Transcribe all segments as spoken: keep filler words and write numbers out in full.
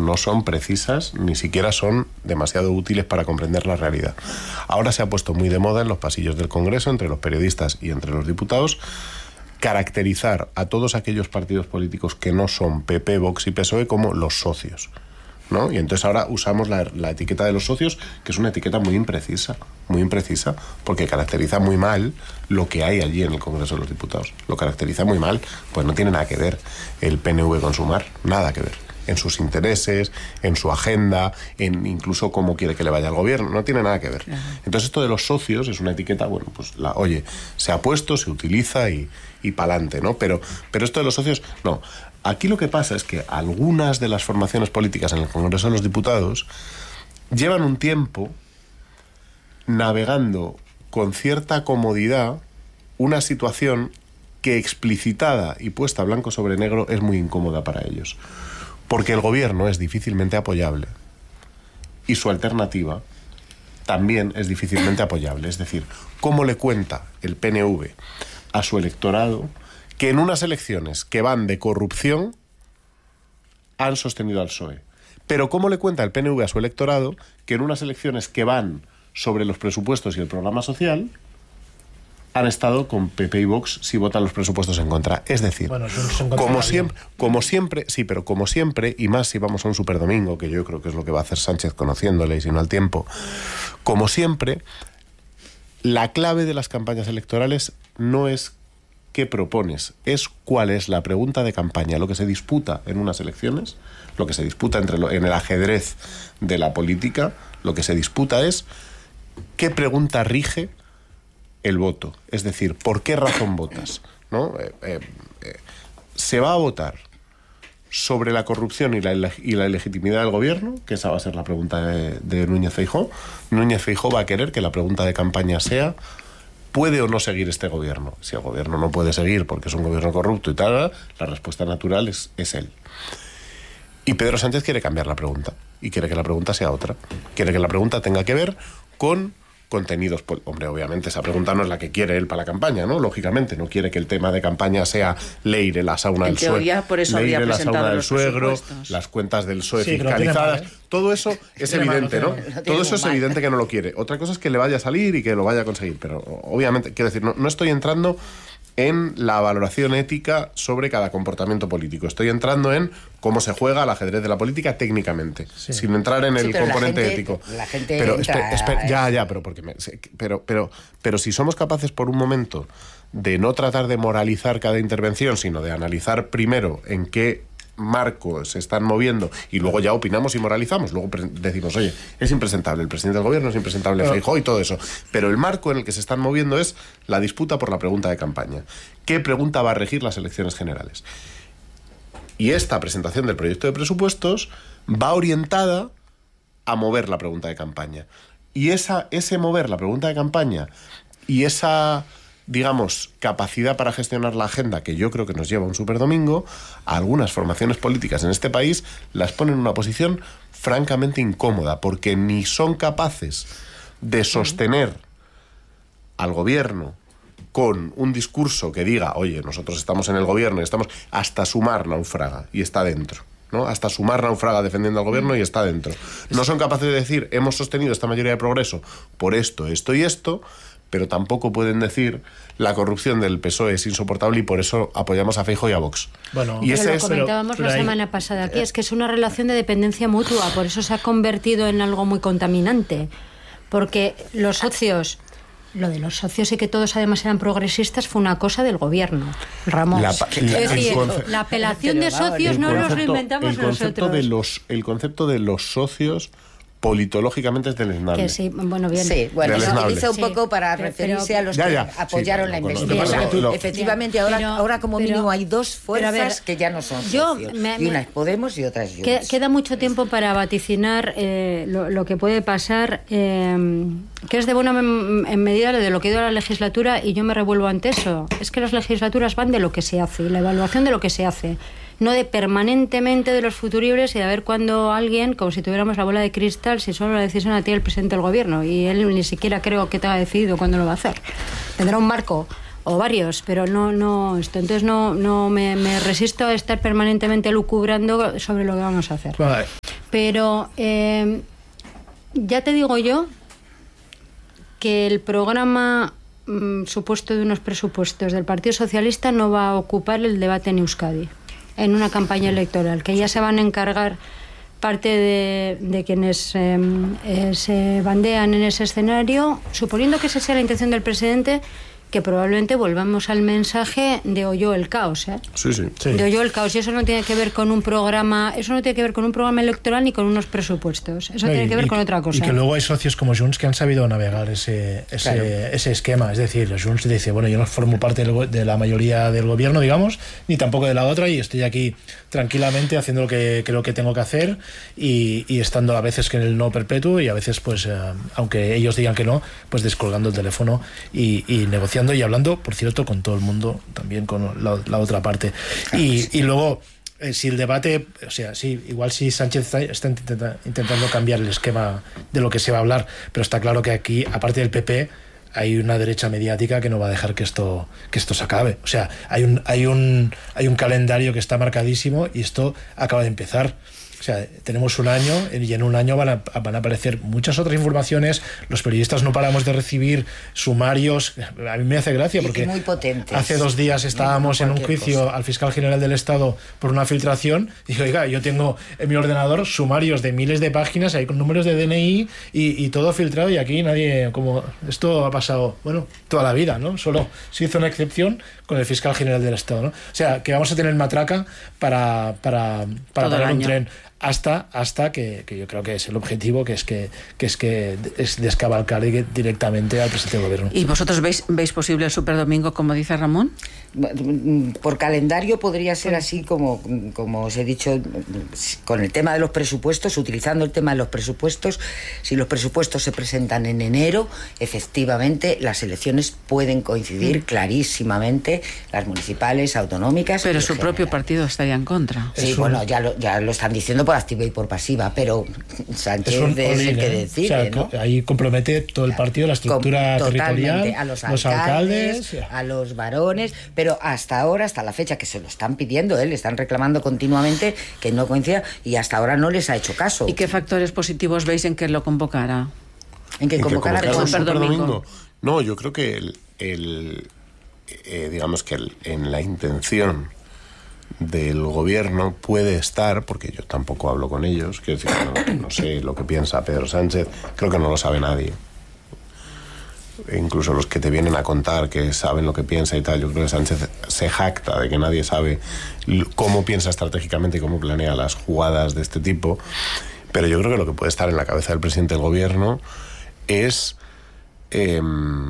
no son precisas, ni siquiera son demasiado útiles para comprender la realidad. Ahora se ha puesto muy de moda en los pasillos del Congreso, entre los periodistas y entre los diputados, caracterizar a todos aquellos partidos políticos que no son P P, Vox y P S O E como los socios, ¿no? Y entonces ahora usamos la, la etiqueta de los socios, que es una etiqueta muy imprecisa, muy imprecisa, porque caracteriza muy mal lo que hay allí en el Congreso de los Diputados. Lo caracteriza muy mal, pues no tiene nada que ver el P N V con Sumar, nada que ver. En sus intereses, en su agenda, en incluso cómo quiere que le vaya al gobierno, no tiene nada que ver. Entonces esto de los socios es una etiqueta, bueno, pues la, oye, se ha puesto, se utiliza y, y pa'lante, ¿no? Pero, pero esto de los socios, no. Aquí lo que pasa es que algunas de las formaciones políticas en el Congreso de los Diputados llevan un tiempo navegando con cierta comodidad una situación que explicitada y puesta blanco sobre negro es muy incómoda para ellos. Porque el gobierno es difícilmente apoyable y su alternativa también es difícilmente apoyable. Es decir, ¿cómo le cuenta el P N V a su electorado que en unas elecciones que van de corrupción han sostenido al P S O E? Pero ¿cómo le cuenta el P N V a su electorado que en unas elecciones que van sobre los presupuestos y el programa social han estado con P P y Vox si votan los presupuestos en contra? Es decir, bueno, como siempre, como siempre, sí, pero como siempre, y más si vamos a un superdomingo, que yo creo que es lo que va a hacer Sánchez conociéndole y si no al tiempo, como siempre, la clave de las campañas electorales no es qué propones, es cuál es la pregunta de campaña. Lo que se disputa en unas elecciones, lo que se disputa entre lo, en el ajedrez de la política, lo que se disputa es qué pregunta rige el voto, es decir, ¿por qué razón votas? ¿No? Eh, eh, eh, ¿Se va a votar sobre la corrupción y la, y la ilegitimidad del gobierno? Que esa va a ser la pregunta de, de Núñez Feijóo. Núñez Feijóo va a querer que la pregunta de campaña sea: ¿puede o no seguir este gobierno? Si el gobierno no puede seguir porque es un gobierno corrupto y tal, la respuesta natural es, es él. Y Pedro Sánchez quiere cambiar la pregunta y quiere que la pregunta sea otra. Quiere que la pregunta tenga que ver con contenidos. Hombre, obviamente esa pregunta no es la que quiere él para la campaña, ¿no? Lógicamente, no quiere que el tema de campaña sea Leire la sauna del suegro, Leire la sauna del suegro, las cuentas del P S O E sí, fiscalizadas. Mal, ¿eh? Todo eso es evidente, ¿no? Todo eso es mal. Evidente que no lo quiere. Otra cosa es que le vaya a salir y que lo vaya a conseguir, pero obviamente, quiero decir, no, no estoy entrando en la valoración ética sobre cada comportamiento político. Estoy entrando en cómo se juega al ajedrez de la política técnicamente, sí, sin entrar en sí, el componente gente, ético. La gente pero, entra... esper, esper, ya, ya, pero porque me, pero, pero, pero si somos capaces por un momento de no tratar de moralizar cada intervención, sino de analizar primero en qué marco se están moviendo y luego ya opinamos y moralizamos, luego decimos, oye, es impresentable el presidente del gobierno, es impresentable no. Feijóo y todo eso, pero el marco en el que se están moviendo es la disputa por la pregunta de campaña. ¿Qué pregunta va a regir las elecciones generales? Y esta presentación del proyecto de presupuestos va orientada a mover la pregunta de campaña. Y esa, ese mover la pregunta de campaña y esa, digamos, capacidad para gestionar la agenda, que yo creo que nos lleva a un superdomingo, a algunas formaciones políticas en este país las ponen en una posición francamente incómoda, porque ni son capaces de sostener al gobierno con un discurso que diga, oye, nosotros estamos en el gobierno y estamos, hasta Sumar naufraga y está dentro, ¿no? Hasta Sumar naufraga defendiendo al gobierno y está dentro. No son capaces de decir, hemos sostenido esta mayoría de progreso por esto, esto y esto, pero tampoco pueden decir la corrupción del P S O E es insoportable y por eso apoyamos a Feijóo y a Vox. Bueno, y ese pero es, lo comentábamos pero, pero la hay... semana pasada aquí, es que es una relación de dependencia mutua, por eso se ha convertido en algo muy contaminante, porque los socios... Lo de los socios y que todos además eran progresistas fue una cosa del gobierno, Ramón. La, la, es decir, conce- la apelación de socios no concepto, nos lo inventamos el concepto nosotros. De los, el concepto de los socios politológicamente es deleznable. Que sí, bueno, bien. Sí, bueno, se utiliza un sí, poco para pero, referirse pero, a los ya, ya, que apoyaron sí, la investigación. Lo, lo, Efectivamente, ahora, pero, ahora como mínimo pero, hay dos fuerzas ver, que ya no son socios. Me, me, y una es Podemos y otra es Junts. Queda mucho tiempo para vaticinar eh, lo, lo que puede pasar, eh, que es de buena en medida de lo que ha ido la legislatura, y yo me revuelvo ante eso. Es que las legislaturas van de lo que se hace, y la evaluación de lo que se hace, no de permanentemente de los futuribles y de a ver cuándo alguien, como si tuviéramos la bola de cristal, si solo la decisión la tiene el presidente del gobierno, y él ni siquiera creo que tenga decidido cuándo lo va a hacer. Tendrá un marco o varios, pero no no esto. Entonces no no me, me resisto a estar permanentemente lucubrando sobre lo que vamos a hacer. Vale. Pero eh, ya te digo yo que el programa mmm, supuesto de unos presupuestos del Partido Socialista no va a ocupar el debate en Euskadi, en una campaña electoral, que ya se van a encargar parte de, de quienes eh, eh, se bandean en ese escenario, suponiendo que esa sea la intención del presidente, que probablemente volvamos al mensaje de oyó el caos, ¿eh? Sí, sí, sí. De oyó el caos. Y eso no tiene que ver con un programa, eso no tiene que ver con un programa electoral ni con unos presupuestos. Eso no, tiene y, que ver con otra cosa. Y que luego hay socios como Junts que han sabido navegar ese, ese, claro. ese esquema. Es decir, Junts dice, bueno, yo no formo parte del, de la mayoría del gobierno, digamos, ni tampoco de la otra, y estoy aquí tranquilamente haciendo lo que creo que tengo que hacer y, y estando a veces en el no perpetuo y a veces, pues, eh, aunque ellos digan que no, pues descolgando el teléfono y, y negociando y hablando, por cierto, con todo el mundo, también con la, la otra parte. Y, y luego, eh, si el debate, o sea, sí, igual si Sánchez está, está intenta, intentando cambiar el esquema de lo que se va a hablar, pero está claro que aquí, aparte del P P, hay una derecha mediática que no va a dejar que esto que esto se acabe. O sea, hay un hay un hay un calendario que está marcadísimo y esto acaba de empezar. O sea, tenemos un año y en un año van a, van a aparecer muchas otras informaciones. Los periodistas no paramos de recibir sumarios. A mí me hace gracia porque muy potentes. Hace dos días estábamos en un juicio cosa. al fiscal general del Estado por una filtración y dije, oiga, yo tengo en mi ordenador sumarios de miles de páginas ahí con números de D N I y, y todo filtrado, y aquí nadie, como esto ha pasado, bueno, toda la vida, ¿no? Solo se hizo una excepción con el fiscal general del Estado, ¿no? O sea, que vamos a tener matraca para, para, para parar un tren. Hasta, hasta que, que yo creo que es el objetivo, que es que, que es que es descabalcar directamente al presidente del gobierno. ¿Y vosotros veis, veis posible el superdomingo, como dice Ramón? Por calendario podría ser así, como, como os he dicho, con el tema de los presupuestos, utilizando el tema de los presupuestos. Si los presupuestos se presentan en enero, efectivamente las elecciones pueden coincidir mm. clarísimamente, las municipales, autonómicas. Pero su general. propio partido estaría en contra. Sí, Eso. bueno, ya lo, ya lo están diciendo por activa y por pasiva, pero Sánchez es, un es el que ¿eh? decide, o sea, ¿no? Ahí compromete todo el partido, la estructura Com- territorial, a los, los alcaldes, alcaldes, a los varones, pero hasta ahora, hasta la fecha que se lo están pidiendo, ¿eh? le están reclamando continuamente que no coincida, y hasta ahora no les ha hecho caso. ¿Y qué factores positivos veis en que lo convocara? En que convocara el superdomingo. No, yo creo que el, el eh, digamos que el, en la intención del gobierno puede estar, porque yo tampoco hablo con ellos, quiero decir, no, no sé lo que piensa Pedro Sánchez, creo que no lo sabe nadie. E incluso los que te vienen a contar que saben lo que piensa y tal, yo creo que Sánchez se jacta de que nadie sabe cómo piensa estratégicamente y cómo planea las jugadas de este tipo. Pero yo creo que lo que puede estar en la cabeza del presidente del gobierno es eh,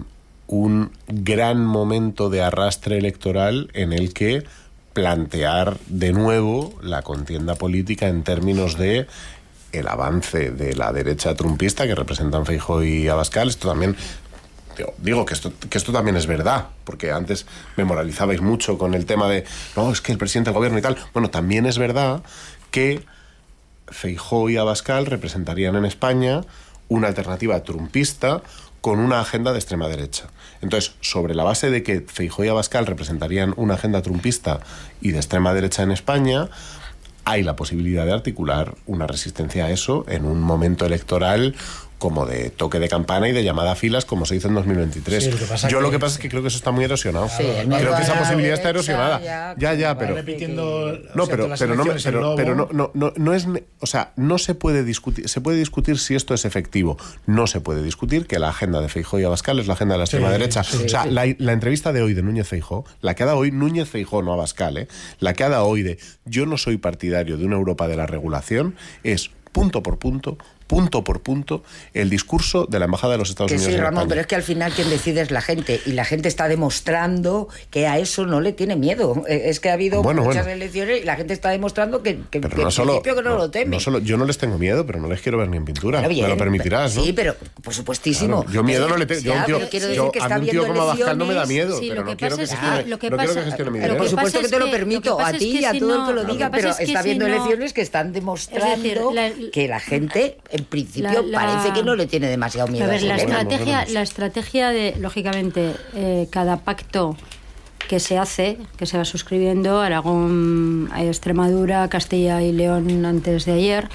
un gran momento de arrastre electoral en el que plantear de nuevo la contienda política en términos de el avance de la derecha trumpista que representan Feijóo y Abascal. Esto también, digo, digo que, esto, que esto también es verdad, porque antes me moralizabais mucho con el tema de no, es que el presidente del gobierno y tal. Bueno, también es verdad que Feijóo y Abascal representarían en España una alternativa trumpista con una agenda de extrema derecha. Entonces, sobre la base de que Feijóo y Abascal representarían una agenda trumpista y de extrema derecha en España, hay la posibilidad de articular una resistencia a eso en un momento electoral como de toque de campana y de llamada a filas, como se hizo en dos mil veintitrés. Sí, lo Yo que, lo que pasa es que creo que eso está muy erosionado. Sí, creo que esa posibilidad está erosionada. Ya, ya, ya pero... repitiendo... No, o sea, pero, pero, no, pero, pero no, no, no, no es... O sea, no se puede discutir... Se puede discutir si esto es efectivo. No se puede discutir que la agenda de Feijóo y Abascal es la agenda de la extrema sí, derecha. Sí, o sea, sí. la, la entrevista de hoy de Núñez Feijóo, la que ha dado hoy Núñez Feijóo, no Abascal, ¿eh? La que ha dado hoy de yo no soy partidario de una Europa de la regulación, es punto por punto... punto por punto, el discurso de la Embajada de los Estados que Unidos. Sí, en Ramón, España. pero es que al final quien decide es la gente, y la gente está demostrando que a eso no le tiene miedo. Es que ha habido bueno, muchas bueno. elecciones y la gente está demostrando que, que, pero que no en solo, principio que no, no lo teme. No solo, yo no les tengo miedo, pero no les quiero ver ni en pintura. Claro, bien, me lo permitirás, ¿no? Sí, pero por supuestísimo. Claro, yo miedo no le tengo. Ya, yo, quiero decir yo, que a está mí un tío como Abascal no me da miedo, sí, pero no quiero que, es gestione, que, lo que no pasa, quiero que gestione mi dinero. Por supuesto que, que te lo permito a ti y a todo el que lo diga, pero está habiendo elecciones que están demostrando que la gente, en principio, parece que no le tiene demasiado miedo. A ver, a la tema. estrategia, la estrategia de, lógicamente, eh, cada pacto que se hace, que se va suscribiendo, Aragón, Extremadura, Castilla y León antes de ayer,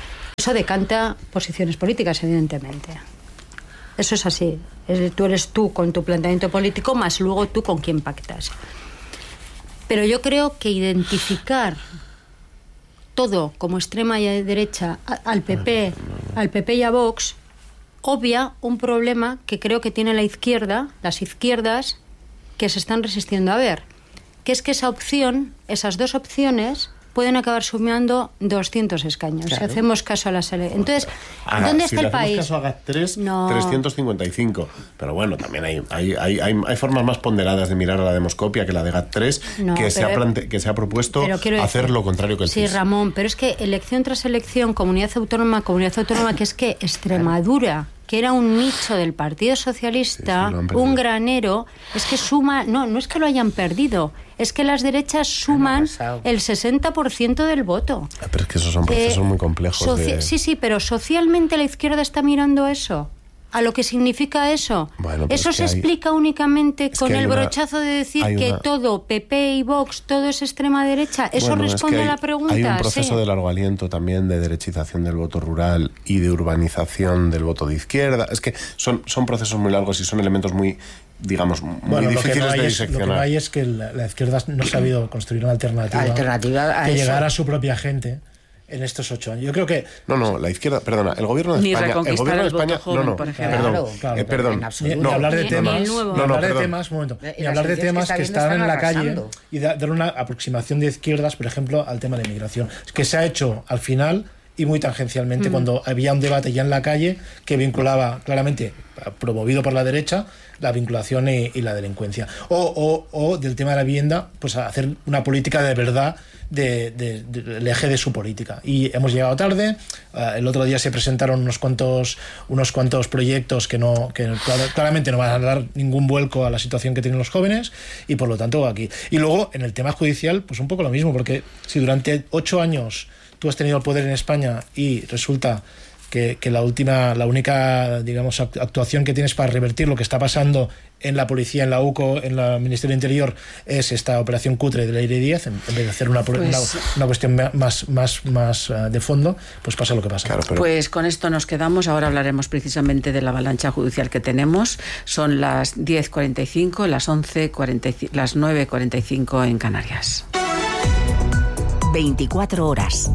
eso decanta posiciones políticas, evidentemente. Eso es así. Es, tú eres tú con tu planteamiento político, más luego tú con quién pactas. Pero yo creo que identificar todo como extrema y derecha al P P, al P P y a Vox, obvia un problema que creo que tiene la izquierda, las izquierdas, que se están resistiendo a ver, que es que esa opción, esas dos opciones, pueden acabar sumando doscientos escaños, claro, si hacemos caso a las elecciones. Entonces, Haga, ¿dónde si está el país? Si le hacemos caso a G A T tres, no. trescientos cincuenta y cinco. Pero bueno, también hay, hay, hay, hay, hay formas más ponderadas de mirar a la demoscopia que la de G A T tres, no, que, se ha plante, que se ha propuesto hacer decir, lo contrario que el Sí, C I S. Ramón, pero es que elección tras elección, comunidad autónoma, comunidad autónoma, que es que Extremadura, que era un nicho del Partido Socialista, sí, sí, un granero, es que suma, no, no es que lo hayan perdido, es que las derechas suman el sesenta por ciento del voto. Pero es que esos son procesos eh, muy complejos. De... Sí, sí, pero socialmente la izquierda está mirando eso, a lo que significa eso. Bueno, eso es se hay... explica únicamente es con que el una... brochazo de decir una... que todo, P P y Vox, todo es extrema derecha. Eso bueno, responde es que hay, a la pregunta. Hay un proceso sí. de largo aliento también de derechización del voto rural y de urbanización del voto de izquierda. Es que son, son procesos muy largos y son elementos muy, digamos, muy bueno, difíciles no de es, diseccionar. Lo que no hay es que la, la izquierda no ha sabido construir una alternativa, alternativa a que eso. llegara a su propia gente en estos ocho años. Yo creo que... No, no, la izquierda, perdona, el gobierno de Ni España... El gobierno de España... joven, no, no, por perdón, claro, claro, eh, perdón. Ni, ni hablar de Ni- temas, ni el nuevo. ni No, no, hablar de perdón. temas, un momento, Y ni las hablar de elecciones temas que que está están en viendo la están calle arrasando. y da- dar una aproximación de izquierdas, por ejemplo, al tema de la inmigración. Es que se ha hecho al final y muy tangencialmente, mm. cuando había un debate ya en la calle que vinculaba claramente, promovido por la derecha, la vinculación y, y la delincuencia. O, o, o del tema de la vivienda, pues a hacer una política de verdad de, de, de, del eje de su política. Y hemos llegado tarde. Uh, el otro día se presentaron unos cuantos unos cuantos proyectos que no que clar, claramente no van a dar ningún vuelco a la situación que tienen los jóvenes, y por lo tanto aquí. Y luego en el tema judicial, pues un poco lo mismo, porque si durante ocho años tú has tenido el poder en España y resulta que, que la última, la única, digamos, actuación que tienes para revertir lo que está pasando en la policía, en la U C O, en el Ministerio del Interior, es esta operación cutre del Aire diez, en, en vez de hacer una, pues, una, una cuestión más, más, más uh, de fondo, pues pasa lo que pasa. Claro, pero... Pues con esto nos quedamos. Ahora hablaremos precisamente de la avalancha judicial que tenemos. Son las diez cuarenta y cinco, las once cuarenta y cinco, las nueve cuarenta y cinco en Canarias. veinticuatro horas.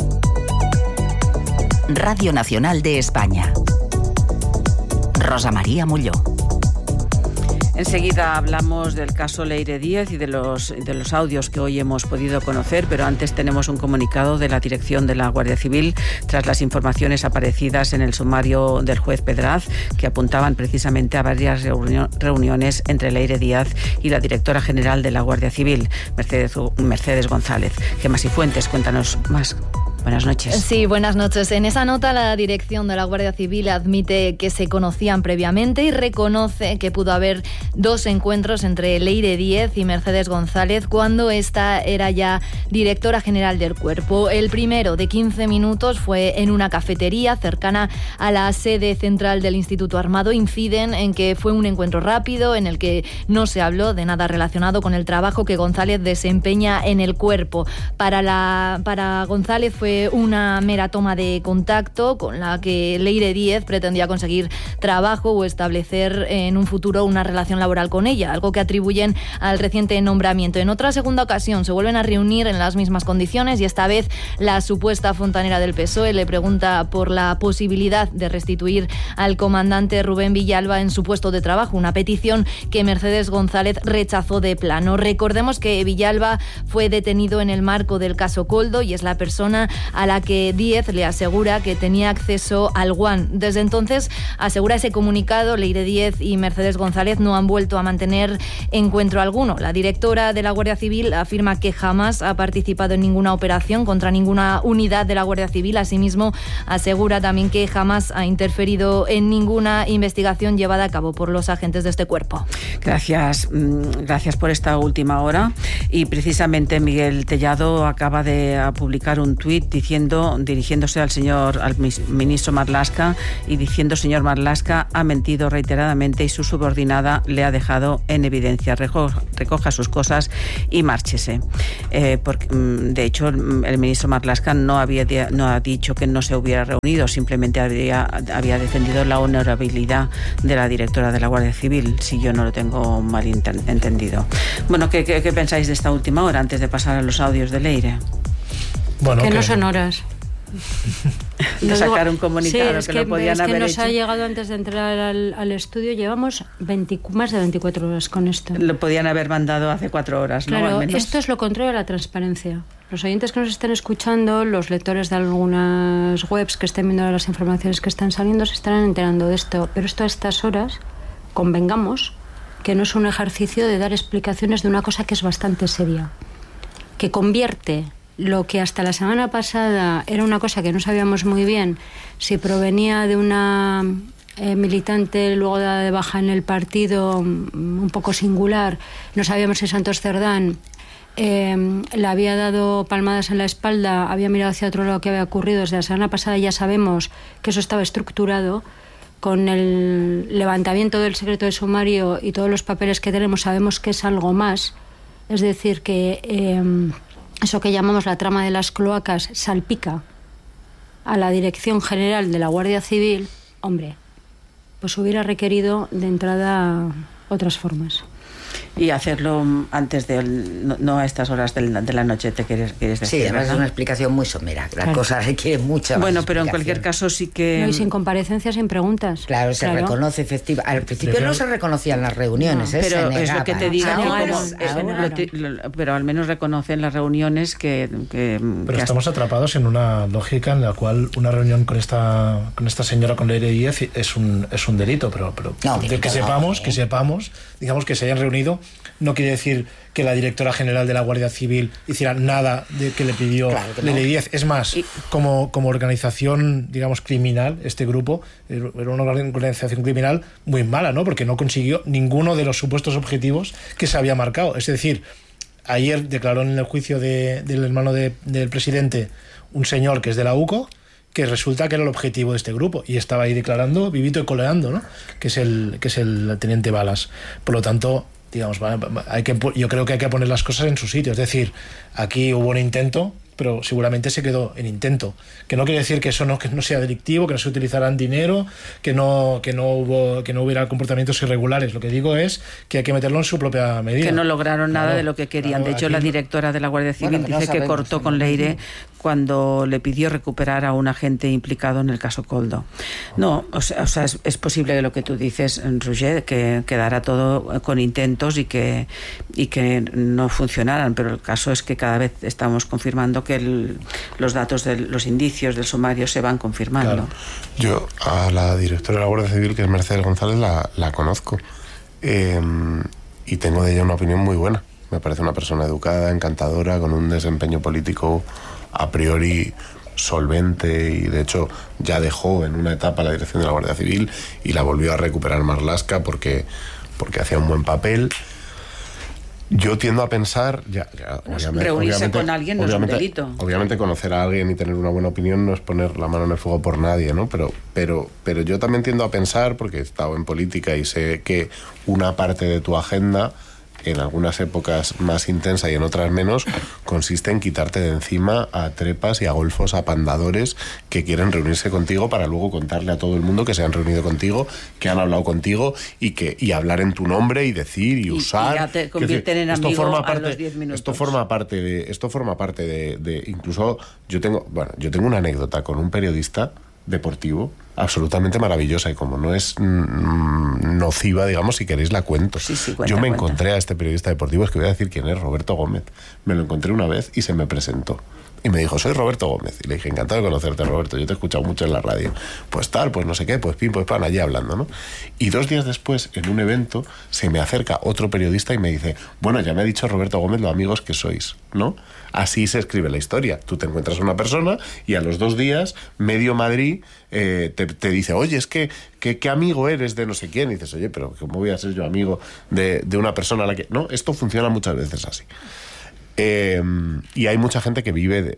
Radio Nacional de España. Rosa María Molló. Enseguida hablamos del caso Leire Díez y de los, de los audios que hoy hemos podido conocer, pero antes tenemos un comunicado de la dirección de la Guardia Civil tras las informaciones aparecidas en el sumario del juez Pedraz, que apuntaban precisamente a varias reunio, reuniones entre Leire Díez y la directora general de la Guardia Civil, Mercedes, Mercedes González. Gemma Cifuentes, cuéntanos más. Buenas noches. Sí, buenas noches. En esa nota, la dirección de la Guardia Civil admite que se conocían previamente y reconoce que pudo haber dos encuentros entre Leire Díez y Mercedes González cuando esta era ya directora general del cuerpo. El primero, de quince minutos, fue en una cafetería cercana a la sede central del Instituto Armado. Inciden en que fue un encuentro rápido en el que no se habló de nada relacionado con el trabajo que González desempeña en el cuerpo. Para, la, para González fue una mera toma de contacto con la que Leire Díez pretendía conseguir trabajo o establecer en un futuro una relación laboral con ella, algo que atribuyen al reciente nombramiento. En otra segunda ocasión se vuelven a reunir en las mismas condiciones y esta vez la supuesta fontanera del P S O E le pregunta por la posibilidad de restituir al comandante Rubén Villalba en su puesto de trabajo, una petición que Mercedes González rechazó de plano. Recordemos que Villalba fue detenido en el marco del caso Koldo y es la persona a la que Díez le asegura que tenía acceso al One. Desde entonces, asegura ese comunicado, Leire Díez y Mercedes González no han vuelto a mantener encuentro alguno. La directora de la Guardia Civil afirma que jamás ha participado en ninguna operación contra ninguna unidad de la Guardia Civil. Asimismo, asegura también que jamás ha interferido en ninguna investigación llevada a cabo por los agentes de este cuerpo. Gracias, gracias por esta última hora. Y precisamente Miguel Tellado acaba de publicar un tuit diciendo, dirigiéndose al señor, al ministro Marlaska y diciendo: señor Marlaska, ha mentido reiteradamente y su subordinada le ha dejado en evidencia. Recoja, recoja sus cosas y márchese. Eh, porque, de hecho, el ministro Marlaska no había no ha dicho que no se hubiera reunido, simplemente había, había defendido la honorabilidad de la directora de la Guardia Civil, si yo no lo tengo mal entendido. Bueno, ¿qué, qué, qué pensáis de esta última hora antes de pasar a los audios de Leire? Bueno, que, que no son horas. De sacar un comunicado, sí, es que, que lo podían es que haber nos hecho. Ha llegado antes de entrar al, al estudio, llevamos veinte, más de veinticuatro horas con esto. Lo podían haber mandado hace cuatro horas, ¿no? Claro, Al menos. Esto es lo contrario a la transparencia. Los oyentes que nos estén escuchando, los lectores de algunas webs que estén viendo las informaciones que están saliendo, se estarán enterando de esto. Pero esto a estas horas, convengamos que no es un ejercicio de dar explicaciones de una cosa que es bastante seria, que convierte lo que hasta la semana pasada era una cosa que no sabíamos muy bien si provenía de una eh, militante luego dada de baja en el partido, un poco singular. No sabíamos si Santos Cerdán eh, le había dado palmadas en la espalda, había mirado hacia otro lado que había ocurrido. Desde la semana pasada ya sabemos que eso estaba estructurado. Con el levantamiento del secreto de sumario y todos los papeles que tenemos, sabemos que es algo más. Es decir, que eh, eso que llamamos la trama de las cloacas salpica a la Dirección General de la Guardia Civil. Hombre, pues hubiera requerido de entrada otras formas. Y hacerlo antes de, no, no a estas horas de la, de la noche, te quieres, quieres decir. Sí, además ¿verdad? es una explicación muy somera. La claro. cosa requiere mucha más Bueno, pero en explicación. cualquier caso sí que... No, y sin comparecencias, sin preguntas. Claro, se Claro. reconoce efectivamente. Al principio Creo- no se reconocían las reuniones, No, ¿eh? pero Se es lo que te negaban. digo, que Ahora, como- ahora. eh, lo te- lo- pero al menos reconocen las reuniones que... que Pero que estamos atrapados en una lógica en la cual una reunión con esta con esta señora, con Leire Díez, es un es un delito, pero pero No, de delito que no, sepamos, ¿eh? que sepamos, digamos que se hayan reunido, no quiere decir que la directora general de la Guardia Civil hiciera nada de que le pidió Claro que no. Leire Díez. Es más, Y- como como organización, digamos, criminal, este grupo era una organización criminal muy mala, ¿no? Porque no consiguió ninguno de los supuestos objetivos que se había marcado. Es decir, ayer declaró en el juicio de, del hermano de, del presidente un señor que es de la UCO, que resulta que era el objetivo de este grupo, y estaba ahí declarando vivito y coleando, ¿no? Que es el que es el teniente Balas. Por lo tanto, digamos, va- va- hay que yo creo que hay que poner las cosas en su sitio. Es decir, aquí hubo un intento, pero seguramente se quedó en intento. Que no quiere decir que eso no, que no sea delictivo, que no se utilizarán dinero, que no, que no hubo, que no hubiera comportamientos irregulares. Lo que digo es que hay que meterlo en su propia medida. que no lograron nada Claro, de lo que querían. claro, de hecho, aquí la no- directora de la Guardia Civil Bueno, que no dice que sabemos, cortó ¿no? con Leire cuando le pidió recuperar a un agente implicado en el caso Coldo. No, o sea, o sea es, es posible que lo que tú dices, Roger, que quedara todo con intentos y que, y que no funcionaran, pero el caso es que cada vez estamos confirmando que el, los datos, de los indicios del sumario se van confirmando. Claro. Yo a la directora de la Guardia Civil, que es Mercedes González, la, la conozco. Eh, y tengo de ella una opinión muy buena. Me parece una persona educada, encantadora, con un desempeño político a priori solvente, y de hecho ya dejó en una etapa la dirección de la Guardia Civil y la volvió a recuperar Marlaska porque, porque hacía un buen papel. Yo tiendo a pensar, ya, ya, Pues obviamente, reunirse obviamente- con alguien no es un obviamente- delito. Obviamente conocer a alguien y tener una buena opinión no es poner la mano en el fuego por nadie, ¿no? Pero, pero, pero yo también tiendo a pensar, porque he estado en política y sé que una parte de tu agenda, en algunas épocas más intensa y en otras menos, consiste en quitarte de encima a trepas y a golfos apandadores que quieren reunirse contigo para luego contarle a todo el mundo que se han reunido contigo, que han hablado contigo y que y hablar en tu nombre y decir y, Y- y usar. ya te Quiero convierten en esto amigo forma a parte- los diez minutos. Esto forma parte de esto forma parte de, de incluso yo tengo bueno yo tengo una anécdota con un periodista deportivo absolutamente maravillosa, y como no es mm, nociva, digamos, si queréis la cuento. Sí, sí, cuenta, yo me cuenta. encontré a este periodista deportivo, es que voy a decir quién es, Roberto Gómez. Me lo encontré una vez y se me presentó. Y me dijo, soy Roberto Gómez. Y le dije, encantado de conocerte, Roberto, yo te he escuchado mucho en la radio. Pues tal, pues no sé qué, pues pim, pues pan, allí hablando, ¿no? Y dos días después, en un evento, se me acerca otro periodista y me dice, bueno, ya me ha dicho Roberto Gómez lo amigos que sois, ¿no? Así se escribe la historia. Tú te encuentras a una persona y a los dos días, medio Madrid eh, te, te dice, oye, es que, que qué amigo eres de no sé quién. Y dices, oye, pero ¿cómo voy a ser yo amigo de, de una persona a la que...? No, esto funciona muchas veces así. Eh, y hay mucha gente que vive de,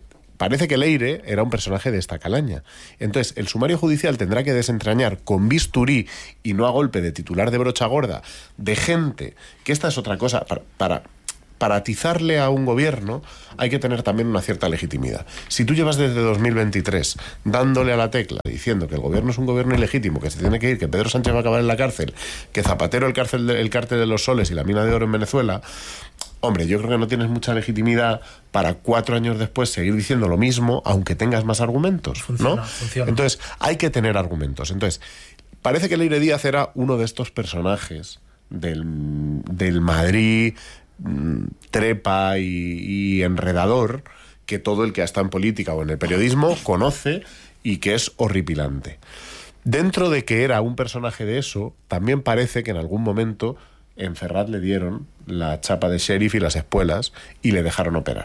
parece que Leire era un personaje de esta calaña. Entonces, el sumario judicial tendrá que desentrañar con bisturí y no a golpe de titular de brocha gorda de gente, que esta es otra cosa, para... para Para atizarle a un gobierno hay que tener también una cierta legitimidad. Si tú llevas desde dos mil veintitrés dándole a la tecla, diciendo que el gobierno es un gobierno ilegítimo, que se tiene que ir, que Pedro Sánchez va a acabar en la cárcel, que Zapatero el, cárcel de, el cártel de los soles y la mina de oro en Venezuela, hombre, yo creo que no tienes mucha legitimidad para cuatro años después seguir diciendo lo mismo, aunque tengas más argumentos, funciona, ¿no? Funciona. Entonces, hay que tener argumentos. Entonces, parece que Leire Díaz era uno de estos personajes del, del Madrid trepa y, y enredador que todo el que está en política o en el periodismo conoce y que es horripilante. Dentro de que era un personaje de eso, también parece que en algún momento en Ferraz le dieron la chapa de sheriff y las espuelas y le dejaron operar.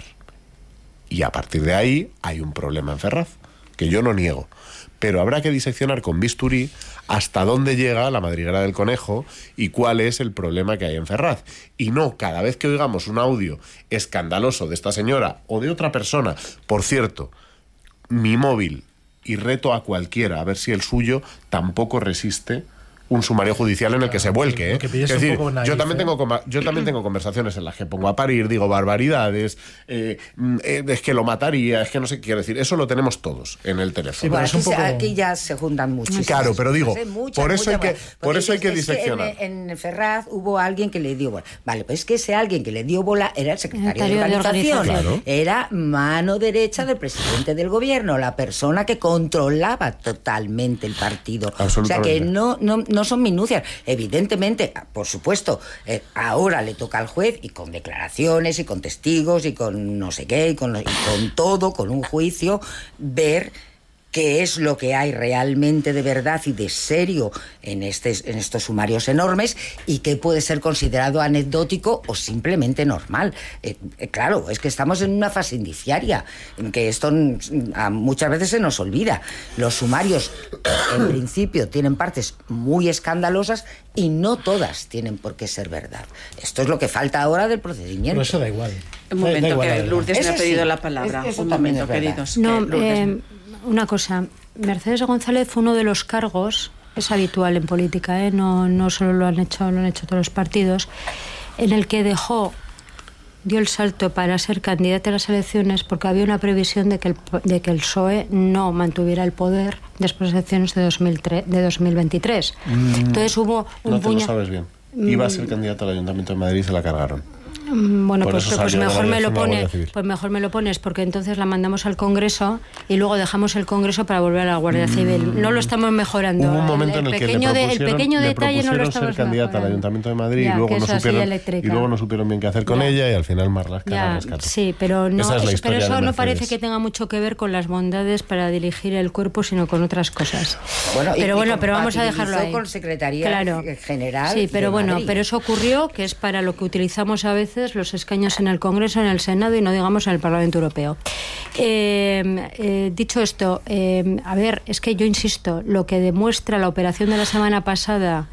Y a partir de ahí hay un problema en Ferraz, que yo no niego. Pero habrá que diseccionar con bisturí hasta dónde llega la madriguera del conejo y cuál es el problema que hay en Ferraz. Y no, cada vez que oigamos un audio escandaloso de esta señora o de otra persona, por cierto, mi móvil, y reto a cualquiera a ver si el suyo tampoco resiste un sumario judicial en el que se vuelque, ¿eh? Que Es decir, naif, yo también ¿eh? tengo yo también tengo conversaciones en las que pongo a parir, digo barbaridades, eh, eh, es que lo mataría, es que no sé qué quiero decir. Eso lo tenemos todos en el teléfono. Sí, bueno, es un aquí, poco... aquí ya se juntan muchos. Claro, pero digo, muchas, por eso muchas, hay que, bueno, por eso hay que es diseccionar. Que en, en Ferraz hubo alguien que le dio bola. Vale, pues es que ese alguien que le dio bola era el secretario El de organización. de organización. Claro. Era mano derecha del presidente del gobierno, la persona que controlaba totalmente el partido. O sea que no, no, no son minucias. Evidentemente, por supuesto, eh, ahora le toca al juez y con declaraciones y con testigos y con no sé qué y con, y con todo, con un juicio, ver qué es lo que hay realmente de verdad y de serio en, este, en estos sumarios enormes y qué puede ser considerado anecdótico o simplemente normal. Eh, eh, claro, es que estamos en una fase indiciaria, en que esto a, muchas veces se nos olvida. Los sumarios, en principio, tienen partes muy escandalosas y no todas tienen por qué ser verdad. Esto es lo que falta ahora del procedimiento. Pero eso da igual. Un momento, da igual, que Lourdes me ha Eso pedido sí, la palabra. eso Un también momento, es verdad. queridos. No, que Lourdes- eh, una cosa. Mercedes González fue uno de los cargos, es habitual en política, ¿eh? no, no solo lo han hecho, lo han hecho todos los partidos, en el que dejó, dio el salto para ser candidata a las elecciones porque había una previsión de que el, de que el P S O E no mantuviera el poder después de las elecciones de, dos mil tres, de dos mil veintitrés. Mm. Entonces hubo un No te puña... lo sabes bien. Iba a ser candidato al Ayuntamiento de Madrid y se la cargaron. Bueno, Por pues, eso pues salió de mejor la me lo Dirección de la pones, Guardia Civil. pues mejor me lo pones, porque entonces la mandamos al Congreso y luego dejamos el Congreso para volver a la Guardia Civil. No lo estamos mejorando. Hubo un momento en el, que le pequeño de- el propusieron, pequeño le detalle no lo propusieron estamos ser candidata al mejorando. Ayuntamiento de Madrid Ya, y luego que no es así supieron eléctrica. y luego no supieron bien qué hacer con Ya. ella y al final Marlaska la Ya, rescató. sí, pero no, Esa es la es- historia pero eso de no Mercedes. parece que tenga mucho que ver con las bondades para dirigir el cuerpo, sino con otras cosas. Bueno, y- pero y bueno, pero vamos a compatibilizó dejarlo ahí. con Secretaría Claro. General Sí, pero de bueno, Madrid. pero eso ocurrió, que es para lo que utilizamos a veces los escaños en el Congreso, en el Senado y no digamos en el Parlamento Europeo. Eh, eh, dicho esto, eh, a ver, es que yo insisto, lo que demuestra la operación de la semana pasada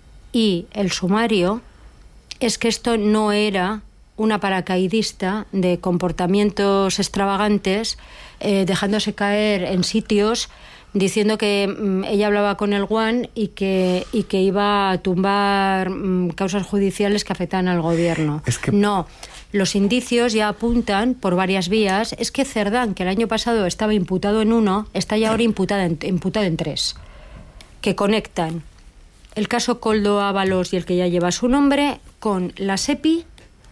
y el sumario es que esto no era una paracaidista de comportamientos extravagantes, eh, dejándose caer en sitios, diciendo que mm, ella hablaba con el Guan y que, y que iba a tumbar mm, causas judiciales que afectan al gobierno. Es que- No, los indicios ya apuntan por varias vías. Es que Cerdán, que el año pasado estaba imputado en uno, está ya ahora imputada en, imputado en tres, que conectan el caso Koldo Ábalos y el que ya lleva su nombre con la SEPI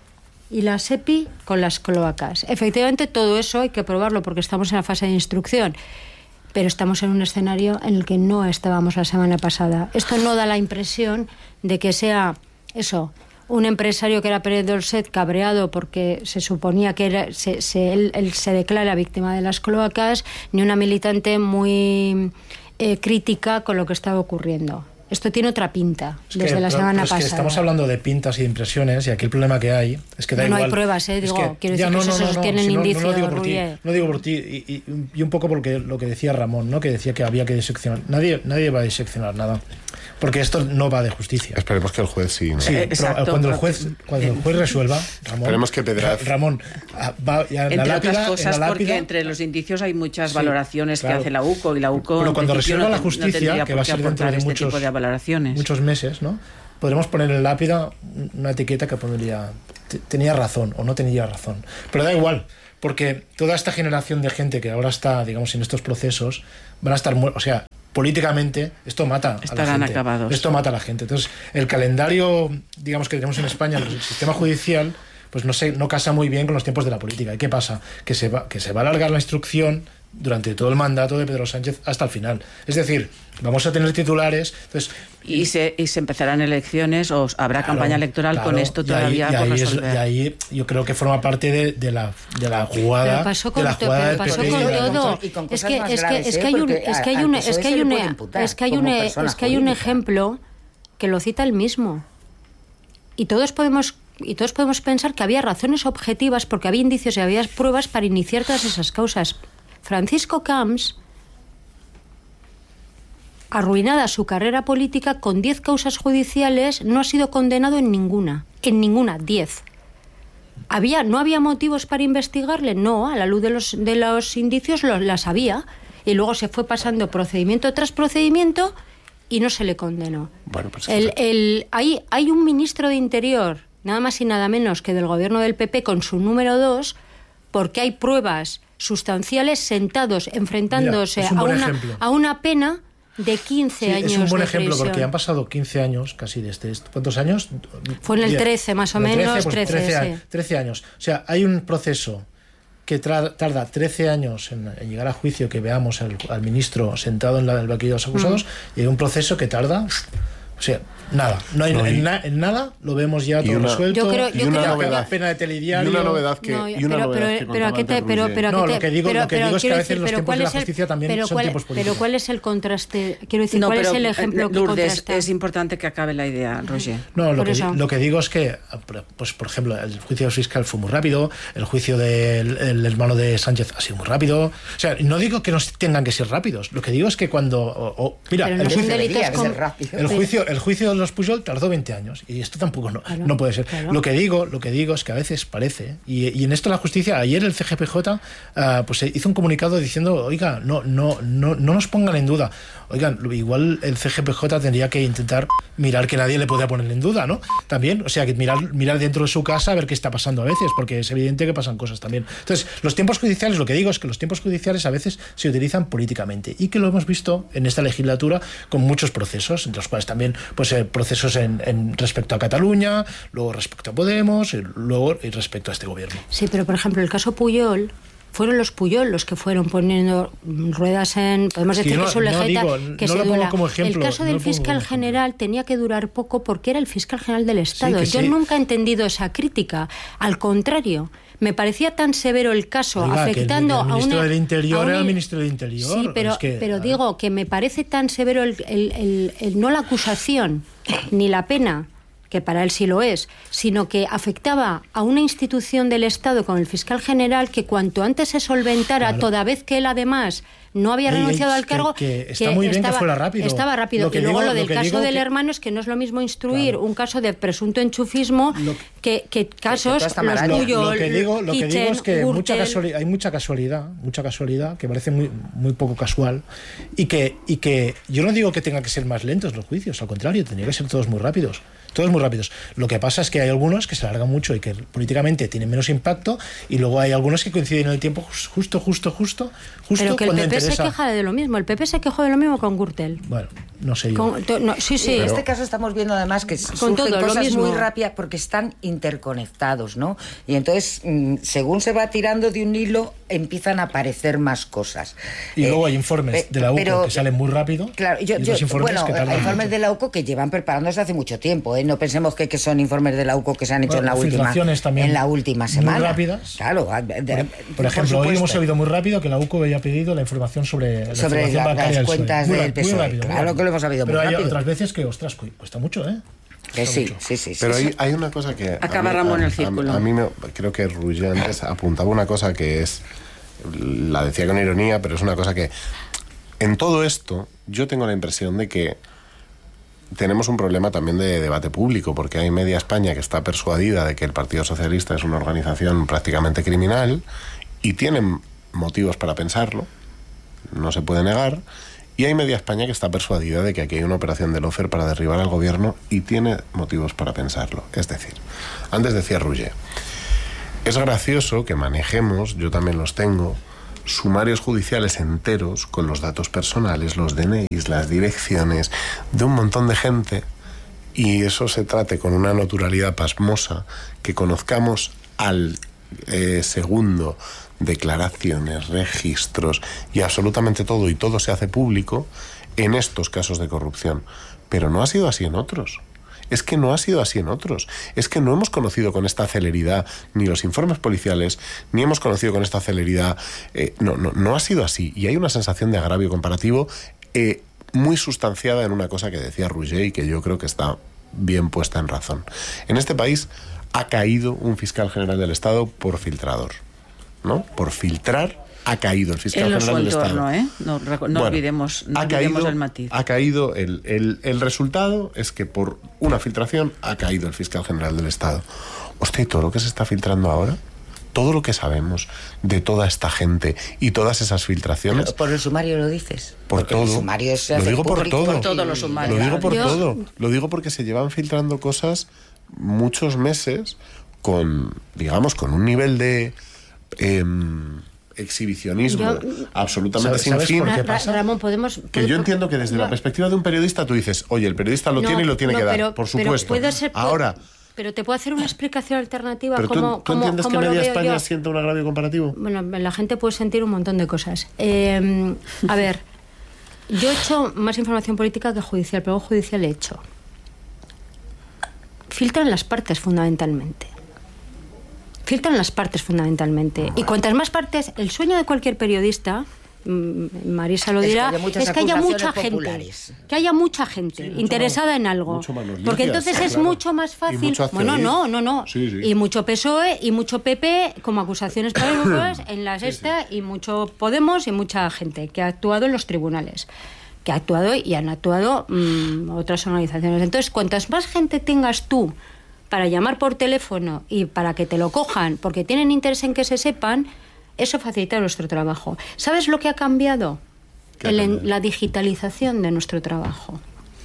y la SEPI con las cloacas. Efectivamente, todo eso hay que probarlo porque estamos en la fase de instrucción, pero estamos en un escenario en el que no estábamos la semana pasada. Esto no da la impresión de que sea eso, un empresario que era Pérez Dolcet cabreado porque se suponía que era, se, se, él, él se declara víctima de las cloacas, ni una militante muy eh, crítica con lo que estaba ocurriendo. Esto tiene otra pinta es desde que, la pero, semana pero es pasada. Que estamos hablando de pintas y de impresiones, y aquí el problema que hay es que da no, no igual. hay pruebas, ¿eh? Digo, es que, quiero decir ya, no, que no, eso no, se no, tienen si no, indicios, no, no digo por ti, Rubié. no digo por ti, y, y, y un poco porque lo que decía Ramón, ¿no? Que decía que había que diseccionar. Nadie, nadie va a diseccionar nada. Porque esto no va de justicia. Esperemos que el juez sí. ¿no? Sí, Eh, pero exacto. cuando el juez cuando el juez resuelva, Ramón, Esperemos que Pedraz- Ramón va ya en Entre la lápida, otras en la cosas, lápida, porque entre los indicios hay muchas Sí, valoraciones claro. que hace la U C O, y la U C O Pero en cuando principio, resuelva no la te- no justicia, tendría que por va a qué ser dentro aportar de este muchos, tipo de valoraciones. muchos meses, ¿no? Podremos poner en la lápida una etiqueta que pondría "Te- tenía razón" o "no tenía razón". Pero da igual, porque toda esta generación de gente que ahora está, digamos, en estos procesos, van a estar mu- o sea, políticamente esto mata a la Estarán gente. acabados. Esto mata a la gente. Entonces, el calendario, digamos, que tenemos en España, el sistema judicial, pues no sé, no casa muy bien con los tiempos de la política. ¿Y qué pasa? Que se va, que se va a alargar la instrucción durante todo el mandato de Pedro Sánchez hasta el final. Es decir, vamos a tener titulares. Entonces, Y se, y se empezarán elecciones o habrá claro, campaña electoral claro, con esto y ahí- todavía y por ahí, es- resolver. y ahí yo creo que forma parte de, de la, de la jugada, Pero pasó con, de la to- jugada pero del pasó P P. con y de la- todo. y con Es cosas que más es que graves, es ¿eh? que hay un Porque es que hay al un P S O E es que se hay le un puede imputar es que hay un como persona es que hay un jurídica. ejemplo que lo cita él mismo. Y todos podemos y todos podemos pensar que había razones objetivas porque había indicios y había pruebas para iniciar todas esas causas. Francisco Camps, arruinada su carrera política con diez causas judiciales, no ha sido condenado en ninguna. En ninguna, diez. ¿Había, ¿No había motivos para investigarle? No, a la luz de los, de los indicios lo, las había. Y luego se fue pasando procedimiento tras procedimiento y no se le condenó. Bueno, pues el, el, hay, hay un ministro de Interior, nada más y nada menos que del gobierno del P P, con su número dos, porque hay pruebas sustanciales sentados enfrentándose Mira, es un a, buen una, ejemplo. a una pena de quince Sí, años es un buen de ejemplo prisión. porque han pasado quince años casi de este. ¿Cuántos años? Fue en el Diez. trece, más o En el menos, pues trece, trece, sí. años, trece años. O sea, hay un proceso que tra- tarda trece años en, en llegar a juicio, que veamos al, al ministro sentado en la, el banquillo de los acusados, mm. y hay un proceso que tarda... O sea, nada. No hay, No, y- en, na- en nada lo vemos ya y todo una- resuelto. Yo creo- y yo una creo- novedad. Pena de telediario. Y una novedad que, No, y una pero, novedad pero, que pero ¿a qué te, contaba pero, antes pero, No, ¿a qué lo te- que digo- pero- lo que pero digo es que a quiero veces decir, los pero tiempos ¿cuál de la es el- justicia también pero son cuál- tiempos Pero políticos. ¿cuál es el contraste? Quiero decir, No, ¿cuál pero es el eh, ejemplo que Lourdes, contrasta? es importante que acabe la idea, Roger. No, lo Por que, eso. lo que digo es que, pues por ejemplo, el juicio del fiscal fue muy rápido, el juicio del el hermano de Sánchez ha sido muy rápido. O sea, no digo que no tengan que ser rápidos, lo que digo es que cuando... o- o- mira, Pero no el son juicio, delitos debería de con- ser rápido. el juicio, el juicio de los Pujol tardó veinte años y esto tampoco no, Claro, no puede ser. claro. Lo que digo, lo que digo es que a veces parece, y, y en esto la justicia, ayer el C G P J ah, pues hizo un comunicado diciendo, oiga, no, no, no, no nos pongan en duda. Oigan, igual el C G P J tendría que intentar mirar que nadie le pueda poner en duda, ¿no? También, o sea, que mirar, mirar dentro de su casa a ver qué está pasando a veces, porque es evidente que pasan cosas también. Entonces, los tiempos judiciales, lo que digo es que los tiempos judiciales a veces se utilizan políticamente y que lo hemos visto en esta legislatura con muchos procesos, entre los cuales también pues eh, procesos en, en respecto a Cataluña, luego respecto a Podemos, y luego y respecto a este gobierno. Sí, pero por ejemplo, el caso Puyol, fueron los Puyol los que fueron poniendo ruedas en... Podemos Sí, decir no- que su no lejeta, digo, que no se lo pongo duela. como ejemplo, El caso no del lo pongo fiscal como ejemplo. general tenía que durar poco porque era el fiscal general del Estado. que Yo sí. nunca he entendido esa crítica. Al contrario, me parecía tan severo el caso, Oiga, que el- afectando el a ministro una... del Interior a una- era el ministro del Interior. Sí, pero, Es que, pero a ver. digo que me parece tan severo el, el- el- el- no la acusación ni la pena, que para él sí lo es, sino que afectaba a una institución del Estado con el fiscal general que cuanto antes se solventara, Claro. toda vez que él además no había Ey, ey, renunciado que- al cargo, que está muy bien que fuera rápido. Estaba rápido. Lo que Y luego digo- lo del lo que caso digo del que- hermano es que no es lo mismo instruir Claro. un caso de presunto enchufismo Lo- que, que casos toda esta los maraña. Lo, Puyol, lo que digo, lo que digo Kitchen, es que mucha Gürtel. casuali- hay mucha casualidad, mucha casualidad, que parece muy, muy poco casual, y que, y que yo no digo que tengan que ser más lentos los juicios, al contrario, tendría que ser todos muy rápidos. Todos muy rápidos. Lo que pasa es que hay algunos que se alargan mucho y que políticamente tienen menos impacto, y luego hay algunos que coinciden en el tiempo justo, justo, justo, justo Pero que el cuando P P interesa. se queja de lo mismo. El P P se quejó de lo mismo con Gürtel. Bueno, no sé yo. Con- to- no, sí, sí. En este caso estamos viendo además que surgen todo, lo cosas mismo. muy rápidas porque están interconectados, ¿no? Y entonces, mm, según se va tirando de un hilo, empiezan a aparecer más cosas. Y Eh, luego hay informes pe- de la U C O pero- que salen muy rápido. Claro, yo, y yo- otros informes bueno, que tardan hay informes mucho. de la U C O que llevan preparándose hace mucho tiempo, ¿eh? No pensemos que, que son informes de la U C O que se han hecho Bueno, en la última filtraciones también en la última muy semana. rápidas. Claro, a- de- Por, por ejemplo, hoy supuesto. hemos oído muy rápido que la U C O había pedido la información sobre, la sobre información la- bancaria las del P S O E. cuentas Muy del ra- P S O E. muy rápido, muy Claro que rápido. lo hemos sabido pero muy hay rápido. otras veces que, ostras, cuesta mucho, ¿eh? Que sí, sí, sí, sí. Pero sí. hay, hay una cosa que... Acaba a mí, Ramón a, el círculo. A, a mí me, creo que Roger antes apuntaba una cosa que es... La decía con ironía, pero es una cosa que... En todo esto, yo tengo la impresión de que tenemos un problema también de debate público, porque hay media España que está persuadida de que el Partido Socialista es una organización prácticamente criminal y tienen motivos para pensarlo, no se puede negar, y hay media España que está persuadida de que aquí hay una operación de Lofer para derribar al gobierno y tiene motivos para pensarlo. Es decir, antes decía Roger, es gracioso que manejemos, yo también los tengo, sumarios judiciales enteros con los datos personales, los D N Is, las direcciones de un montón de gente, y eso se trate con una naturalidad pasmosa, que conozcamos al eh, segundo declaraciones, registros y absolutamente todo, y todo se hace público en estos casos de corrupción. Pero no ha sido así en otros. Es que no ha sido así en otros. Es que no hemos conocido con esta celeridad ni los informes policiales, ni hemos conocido con esta celeridad... Eh, no, no, no ha sido así. Y hay una sensación de agravio comparativo eh, muy sustanciada en una cosa que decía Roger y que yo creo que está bien puesta en razón. En este país ha caído un fiscal general del Estado por filtrador, ¿no? Por filtrar ha caído el fiscal en general del entorno, Estado. ¿eh? No, no bueno, olvidemos, no ha olvidemos caído, el matiz. Ha caído, el, el, el resultado es que por una filtración ha caído el fiscal general del Estado. Hostia, ¿y todo lo que se está filtrando ahora? Todo lo que sabemos de toda esta gente y todas esas filtraciones... Pero por el sumario lo dices. Por porque todo. El sumario se lo digo por público, todo. Por todos los sumarios. Lo digo por Yo... todo. Lo digo porque se llevan filtrando cosas muchos meses con, digamos, con un nivel de eh, exhibicionismo Yo... absolutamente ¿Sabes- sin sabes fin. por qué Ra- pasa? Ramón, podemos... Que yo entiendo que desde no, la perspectiva de un periodista tú dices, oye, el periodista lo no, tiene y lo tiene no, que dar, pero- por pero supuesto. puede ser- Ahora, Pero te puedo hacer una explicación alternativa. ¿pero tú, como, tú como, entiendes que como lo media veo España yo. siente un agravio comparativo? Bueno, la gente puede sentir un montón de cosas. Eh, a ver, yo he hecho más información política que judicial, pero algo judicial he hecho. Filtran las partes fundamentalmente. Filtran las partes fundamentalmente. Y cuantas más partes, el sueño de cualquier periodista, Marisa lo Es que dirá, haya muchas es que haya mucha acusaciones gente, populares. que haya mucha gente Sí, mucho interesada más- en algo. mucho más nos Porque limpias, entonces es claro. mucho más Y fácil. mucho hacer Bueno, ir. no, no, no. Sí, sí. Y mucho P S O E y mucho P P como acusaciones paralelas en la sexta, y mucho Podemos y mucha gente que ha actuado en los tribunales, que ha actuado y han actuado mmm, otras organizaciones. Entonces, cuantas más gente tengas tú para llamar por teléfono y para que te lo cojan, porque tienen interés en que se sepan, eso facilita nuestro trabajo. ¿Sabes lo que ha cambiado? ¿Qué ha El- cambiado? la digitalización de nuestro trabajo.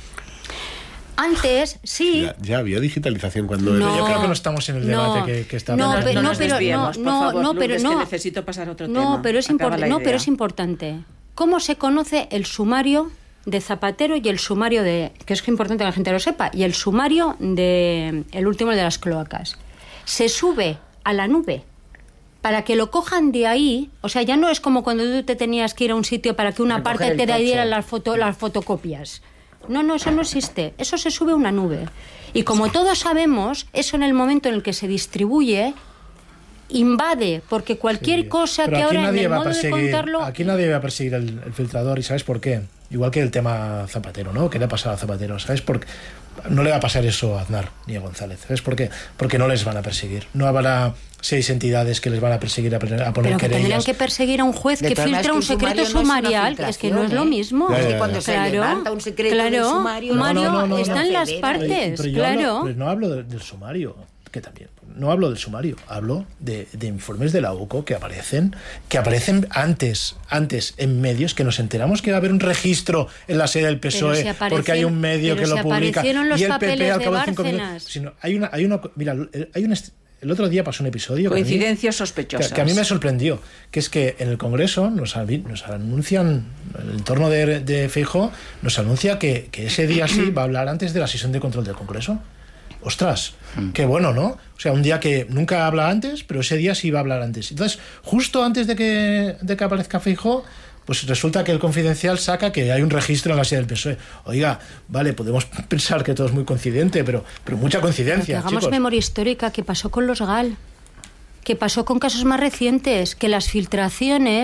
Antes, sí... Ya, ya había digitalización cuando... No. era- Yo creo que no estamos en el debate No. que, que está No, planteando. pero- no no, nos pero- desviemos, no, por no, favor, no, pero Lourdes, que no. necesito pasar a otro No, tema. pero es Acaba importante. la No, idea. pero es importante. ¿Cómo se conoce el sumario de Zapatero y el sumario de, que es importante que la gente lo sepa, y el sumario de el último, el de las cloacas? Se sube a la nube para que lo cojan de ahí. O sea, ya no es como cuando tú te tenías que ir a un sitio para que una Recoger parte el te tocho. diera las foto, las fotocopias. No, no, eso no existe. Eso se sube a una nube. Y como todos sabemos, eso en el momento en el que se distribuye invade, porque cualquier Sí. cosa Pero que aquí ahora en nadie el va a modo de perseguir- contarlo... Aquí nadie va a perseguir el, el filtrador, ¿y sabes por qué? Igual que el tema Zapatero, ¿no? ¿Qué le ha pasado a Zapatero? ¿Sabes por qué? No le va a pasar eso a Aznar ni a González. ¿Sabes por qué? Porque no les van a perseguir. No habrá seis entidades que les van a perseguir a, pre- a poner Pero que tendrían querellas. que perseguir a un juez De que todas maneras, filtra que un un secreto sumario no es una sumarial, es que no es lo filtración, ¿eh? mismo. Ya, Es ya, que ya. cuando se Claro, levanta un secreto claro, del sumario... Mario, No, no, no, no, están no. las Pero- partes, Pero yo claro. hablo- pero no hablo del, del sumario, que también. No hablo del sumario, hablo de, de informes de la U C O que aparecen, que aparecen antes, antes en medios, que nos enteramos que va a haber un registro en la sede del P S O E, Pero si aparecieron- porque hay un medio pero que lo si publica. aparecieron los y el P P papeles al de cabo de cinco minutos. Bárcenas. Sino, hay una, hay una, mira, hay un est- el otro día pasó un episodio que a mí- Coincidencias que, sospechosas. que a mí me sorprendió, que es que en el Congreso nos, avi- nos anuncian, el entorno de, de Feijóo nos anuncia que, que ese día sí va a hablar antes de la sesión de control del Congreso. Ostras, qué bueno, ¿no? O sea, un día que nunca habla antes, pero ese día sí va a hablar antes. Entonces, justo antes de que, de que aparezca Feijóo, pues resulta que el Confidencial saca que hay un registro en la sede del P S O E. Oiga, vale, podemos pensar que todo es muy coincidente, pero, pero mucha Que coincidencia, hagamos chicos. memoria histórica, que pasó con los G A L, que pasó con casos más recientes, que las filtraciones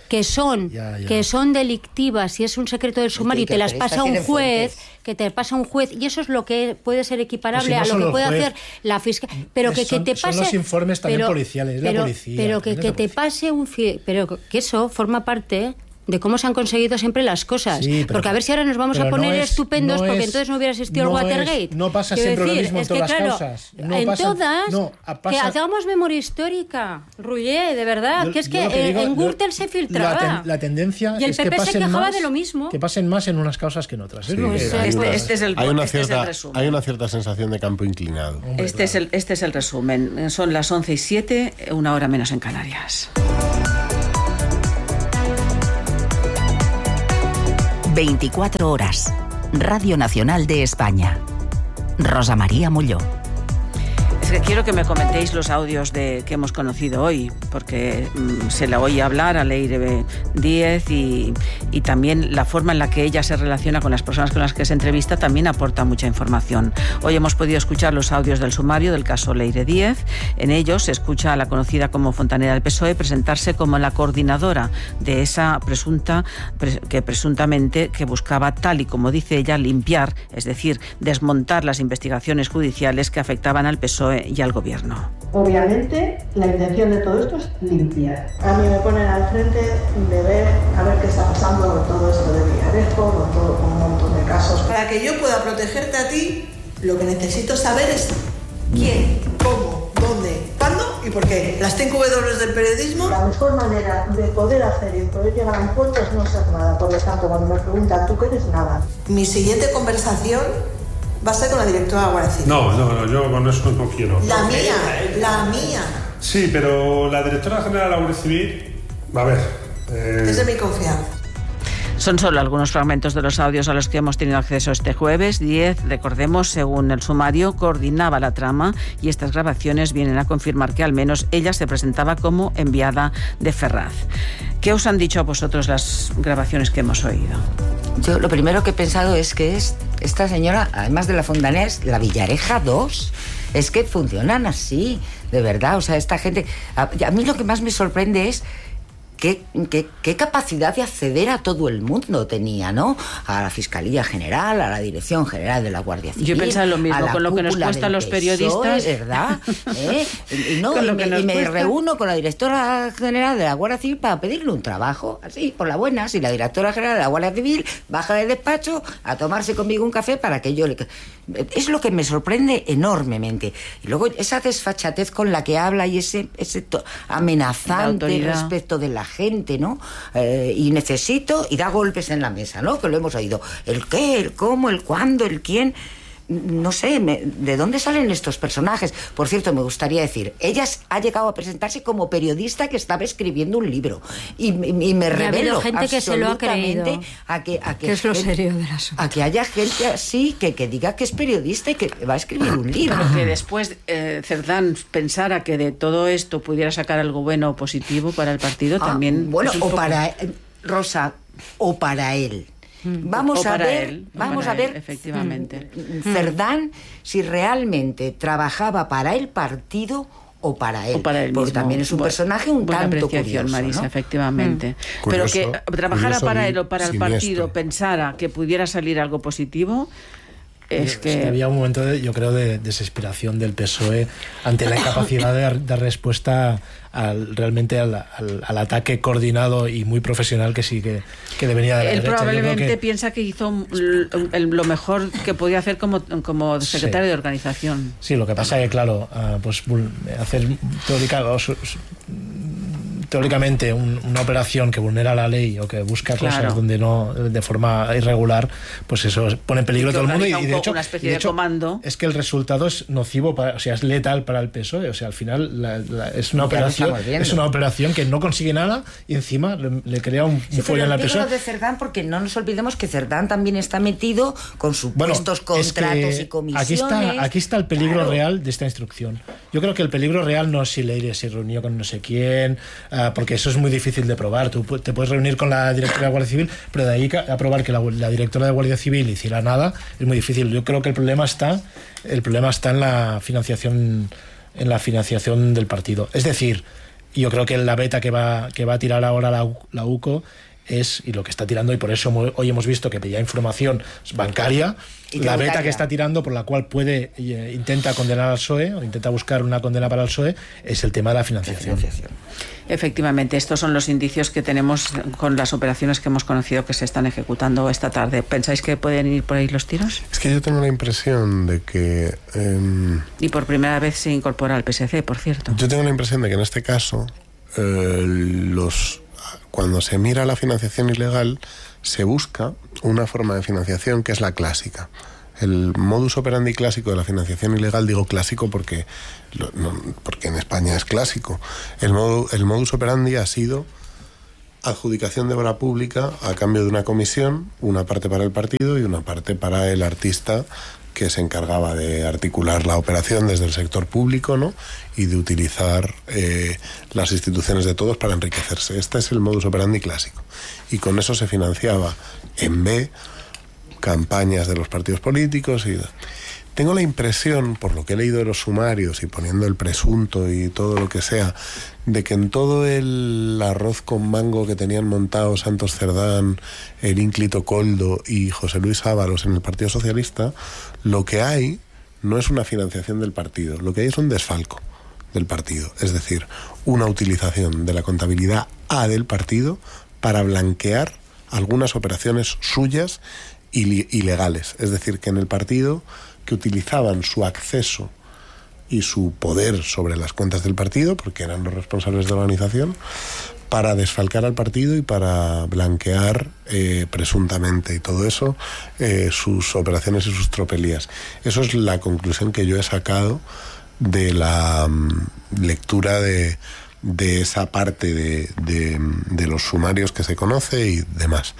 que son ya, ya. que son delictivas, si es un secreto del sumario y te las pasa un juez, que te pasa un juez, y eso es lo que puede ser equiparable pues si no a lo que puede juez, hacer la fiscal, pero que, son, que te pase son los informes también pero, policiales, pero, la policía, pero que, que la te pase un pero que eso forma parte de cómo se han conseguido siempre las cosas. Sí, pero, porque a ver si ahora nos vamos a poner no es, estupendos no porque es, entonces no hubiera existido no el Watergate. Es, no pasa Quiero siempre decir, lo mismo en es todas que, las claro, causas. No en pasa, todas, no, pasa, que hagamos memoria histórica, Rullé, de verdad, yo, que es que, que digo, en Gürtel yo, se filtraba. La, ten, la tendencia y el es P P que se pasen quejaba más, de lo mismo. que pasen más en unas causas que en otras. Sí, es lo que, este, hay, este, este es el, hay, una este cierta, es el resumen. hay una cierta sensación de campo inclinado. Hombre, este, claro. es el, este es el resumen. Son las once y siete, una hora menos en Canarias. veinticuatro horas. Radio Nacional de España. Rosa María Molló. Es que quiero que me comentéis los audios de, que hemos conocido hoy, porque mmm, se la oye hablar a Leire Díez y, y también la forma en la que ella se relaciona con las personas con las que se entrevista también aporta mucha información. Hoy hemos podido escuchar los audios del sumario del caso Leire Díez. En ellos se escucha a la conocida como fontanera del P S O E presentarse como la coordinadora de esa presunta, pres, que presuntamente que buscaba, tal y como dice ella, limpiar, es decir, desmontar las investigaciones judiciales que afectaban al P S O E y al gobierno. Obviamente, la intención de todo esto es limpiar. A mí me ponen al frente de ver a ver qué está pasando con todo esto de Villarejo, con todo con un montón de casos. Para que yo pueda protegerte a ti, lo que necesito saber es quién, cómo, dónde, cuándo y por qué. Las cinco W del periodismo. La mejor manera de poder hacer y poder llegar a un puerto es no ser nada. Por lo tanto, cuando me preguntan, ¿tú qué eres? Nada. Mi siguiente conversación va a ser con la directora de la Guardia Civil. No, no, no, yo con eso no quiero. La mía, la mía. Sí, pero la directora general de la Guardia Civil, a ver... Eh... Es de mi confianza. Son solo algunos fragmentos de los audios a los que hemos tenido acceso este jueves. Díez, recordemos, según el sumario, coordinaba la trama y estas grabaciones vienen a confirmar que al menos ella se presentaba como enviada de Ferraz. ¿Qué os han dicho a vosotros las grabaciones que hemos oído? Yo lo primero que he pensado es que es, esta señora, además de la fontanera, es la Villareja dos. Es que funcionan así, de verdad. O sea, esta gente... A, a mí lo que más me sorprende es Qué, qué, qué capacidad de acceder a todo el mundo tenía, ¿no? A la Fiscalía General, a la Dirección General de la Guardia Civil. Yo he pensado lo mismo, con lo que nos cuesta a los periodistas. ¿Verdad? ¿Eh? Y, no, y, me, y me reúno con la Directora General de la Guardia Civil para pedirle un trabajo, así, por la buena. Si la Directora General de la Guardia Civil baja del despacho a tomarse conmigo un café para que yo le... Es lo que me sorprende enormemente. Y luego esa desfachatez con la que habla y ese, ese to- amenazante respecto de la gente, ¿no? Eh, y necesito, y da golpes en la mesa, ¿no? Que lo hemos oído. El qué, el cómo, el cuándo, el quién. No sé, me, ¿de dónde salen estos personajes? Por cierto, me gustaría decir, ella ha llegado a presentarse como periodista que estaba escribiendo un libro. Y, y, y me revelo gente que se lo ha creído. A que, a que, que es lo el, serio del asunto. A que haya gente así que, que diga que es periodista y que va a escribir un libro. Pero que después eh, Cerdán pensara que de todo esto pudiera sacar algo bueno o positivo para el partido, ah, también... Bueno, o poco... para... Rosa, o para él. Vamos a ver, él, vamos a él, ver, efectivamente. Cerdán, si realmente trabajaba para el partido o para él, o para él porque mismo. también es un Buena, personaje un buena tanto apreciación, curioso, Marisa, ¿no? efectivamente. Mm. Pero Curioso, que trabajara para él o para el siniestro. partido, pensara que pudiera salir algo positivo. Es que... es que había un momento, de, yo creo, de desesperación del P S O E ante la incapacidad de dar respuesta al, realmente al, al, al ataque coordinado y muy profesional que sí que, que devenía de la Él derecha. probablemente que... piensa que hizo lo mejor que podía hacer como, como secretario sí. de organización. Sí, lo que pasa es que, claro, uh, pues hacer teórica, teóricamente un, una operación que vulnera la ley o que busca claro. cosas donde no, de forma irregular, pues eso pone en peligro a todo el mundo y, y de hecho, una especie de, de hecho comando. Es que el resultado es nocivo, para, o sea, es letal para el P S O E, o sea, al final la, la, es una operación es una operación que no consigue nada y encima le, le crea un, sí, un follón en la P S O E. de Cerdán, porque no nos olvidemos que Cerdán también está metido con supuestos bueno, contratos es que y comisiones. Aquí está, aquí está el peligro claro. real de esta instrucción. Yo creo que el peligro real no es si Leire se reunió con no sé quién, uh, porque eso es muy difícil de probar. Tú te puedes reunir con la directora de la Guardia Civil, pero de ahí a probar que la, la directora de la Guardia Civil hiciera nada es muy difícil. Yo creo que el problema está, el problema está en la financiación, en la financiación del partido. Es decir, Y yo creo que la beta que va, que va a tirar ahora la, la UCO es, y lo que está tirando, y por eso hoy hemos visto que pedía información bancaria, la beta bancaria que está tirando, por la cual puede eh, intenta condenar al P S O E, o intenta buscar una condena para el P S O E, es el tema de la financiación. La financiación. Efectivamente, estos son los indicios que tenemos con las operaciones que hemos conocido que se están ejecutando esta tarde. ¿Pensáis que pueden ir por ahí los tiros? Es que yo tengo la impresión de que... Eh, y por primera vez se incorpora al P S C, por cierto. Yo tengo la impresión de que en este caso, eh, los... cuando se mira la financiación ilegal, se busca una forma de financiación que es la clásica. El modus operandi clásico de la financiación ilegal, digo clásico porque, no, porque en España es clásico. El, modo, el modus operandi ha sido adjudicación de obra pública a cambio de una comisión, una parte para el partido y una parte para el artista que se encargaba de articular la operación desde el sector público, ¿no? Y de utilizar eh, las instituciones de todos para enriquecerse. Este es el modus operandi clásico. Y con eso se financiaba en B campañas de los partidos políticos. Y tengo la impresión, por lo que he leído de los sumarios y poniendo el presunto y todo lo que sea, de que en todo el arroz con mango que tenían montado Santos Cerdán, el ínclito Coldo y José Luis Ábalos en el Partido Socialista, lo que hay no es una financiación del partido, lo que hay es un desfalco del partido, es decir, una utilización de la contabilidad A del partido para blanquear algunas operaciones suyas ilegales, es decir, que en el partido que utilizaban su acceso y su poder sobre las cuentas del partido, porque eran los responsables de la organización, para desfalcar al partido y para blanquear eh, presuntamente y todo eso, eh, sus operaciones y sus tropelías. Eso es la conclusión que yo he sacado de la um, lectura de, de esa parte de, de, de los sumarios que se conoce y demás.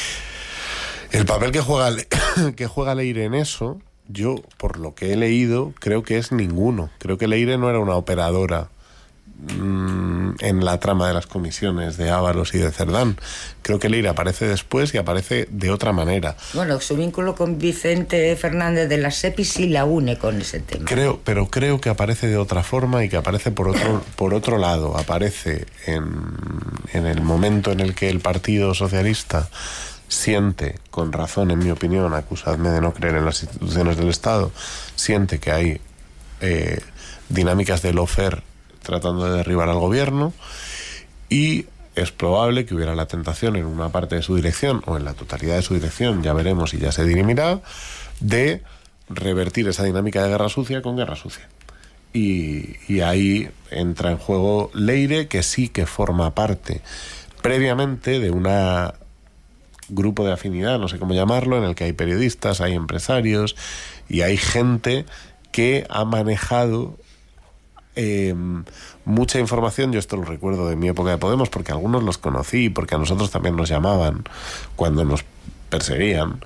El papel que juega, que juega Leire en eso, yo, por lo que he leído, creo que es ninguno. Creo que Leire no era una operadora mmm, en la trama de las comisiones de Ábalos y de Cerdán. Creo que Leire aparece después y aparece de otra manera. Bueno, su vínculo con Vicente Fernández de la SEPI sí la une con ese tema. Creo, pero creo que aparece de otra forma y que aparece por otro, por otro lado. Aparece en, en el momento en el que el Partido Socialista siente, con razón en mi opinión, acusadme de no creer en las instituciones del Estado, siente que hay eh, dinámicas de lawfare tratando de derribar al gobierno, y es probable que hubiera la tentación en una parte de su dirección o en la totalidad de su dirección, ya veremos y ya se dirimirá, de revertir esa dinámica de guerra sucia con guerra sucia. Y, y ahí entra en juego Leire, que sí que forma parte previamente de una grupo de afinidad, no sé cómo llamarlo, en el que hay periodistas, hay empresarios y hay gente que ha manejado eh, mucha información. Yo esto lo recuerdo de mi época de Podemos, porque algunos los conocí, porque a nosotros también nos llamaban cuando nos perseguían,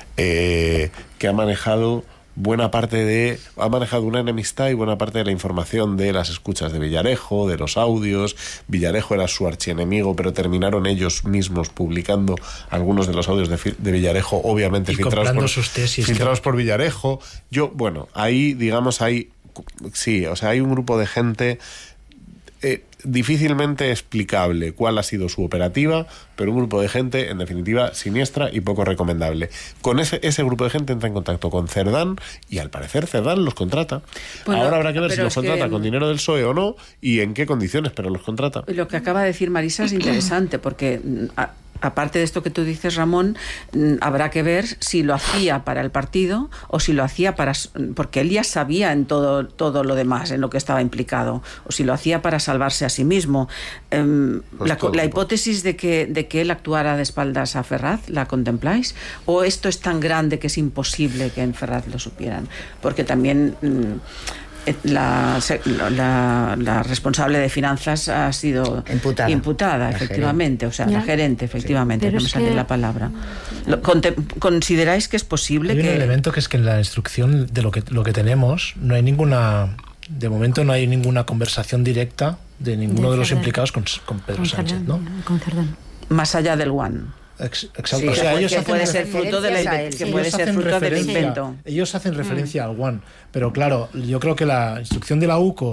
eh, que ha manejado buena parte de... ha manejado una enemistad y buena parte de la información de las escuchas de Villarejo, de los audios. Villarejo era su archienemigo, pero terminaron ellos mismos publicando algunos de los audios de, de Villarejo, obviamente y filtrados, por, sus tesis, filtrados por Villarejo. Yo, bueno, ahí, digamos, hay... sí, o sea, hay un grupo de gente... Eh, difícilmente explicable cuál ha sido su operativa, pero un grupo de gente, en definitiva, siniestra y poco recomendable. Con ese, ese grupo de gente entra en contacto con Cerdán y al parecer Cerdán los contrata. Bueno, ahora habrá que ver si los contrata que... con dinero del P S O E o no y en qué condiciones, pero los contrata. Lo que acaba de decir Marisa es interesante porque... A... aparte de esto que tú dices, Ramón, habrá que ver si lo hacía para el partido o si lo hacía para... porque él ya sabía en todo, todo lo demás, en lo que estaba implicado, o si lo hacía para salvarse a sí mismo. Um, pues la, la hipótesis de que, de que él actuara de espaldas a Ferraz, ¿la contempláis? ¿O esto es tan grande que es imposible que en Ferraz lo supieran? Porque también... Um, La, la, la responsable de finanzas ha sido imputada, imputada efectivamente, gerente. o sea, ya. la gerente, efectivamente, sí. no me sale que... la palabra. Lo, ¿Consideráis que es posible hay que...? Hay un elemento que es que en la instrucción de lo que, lo que tenemos no hay ninguna... De momento no hay ninguna conversación directa de ninguno de, de los implicados con, con Pedro con Sánchez, ¿no? Con Cerdán. Más allá del One. Exacto. Sí, o sea, ellos que hacen puede ser fruto, de la, que sí. puede ser fruto del invento. Ellos hacen referencia mm. al One, pero claro, yo creo que la instrucción de la UCO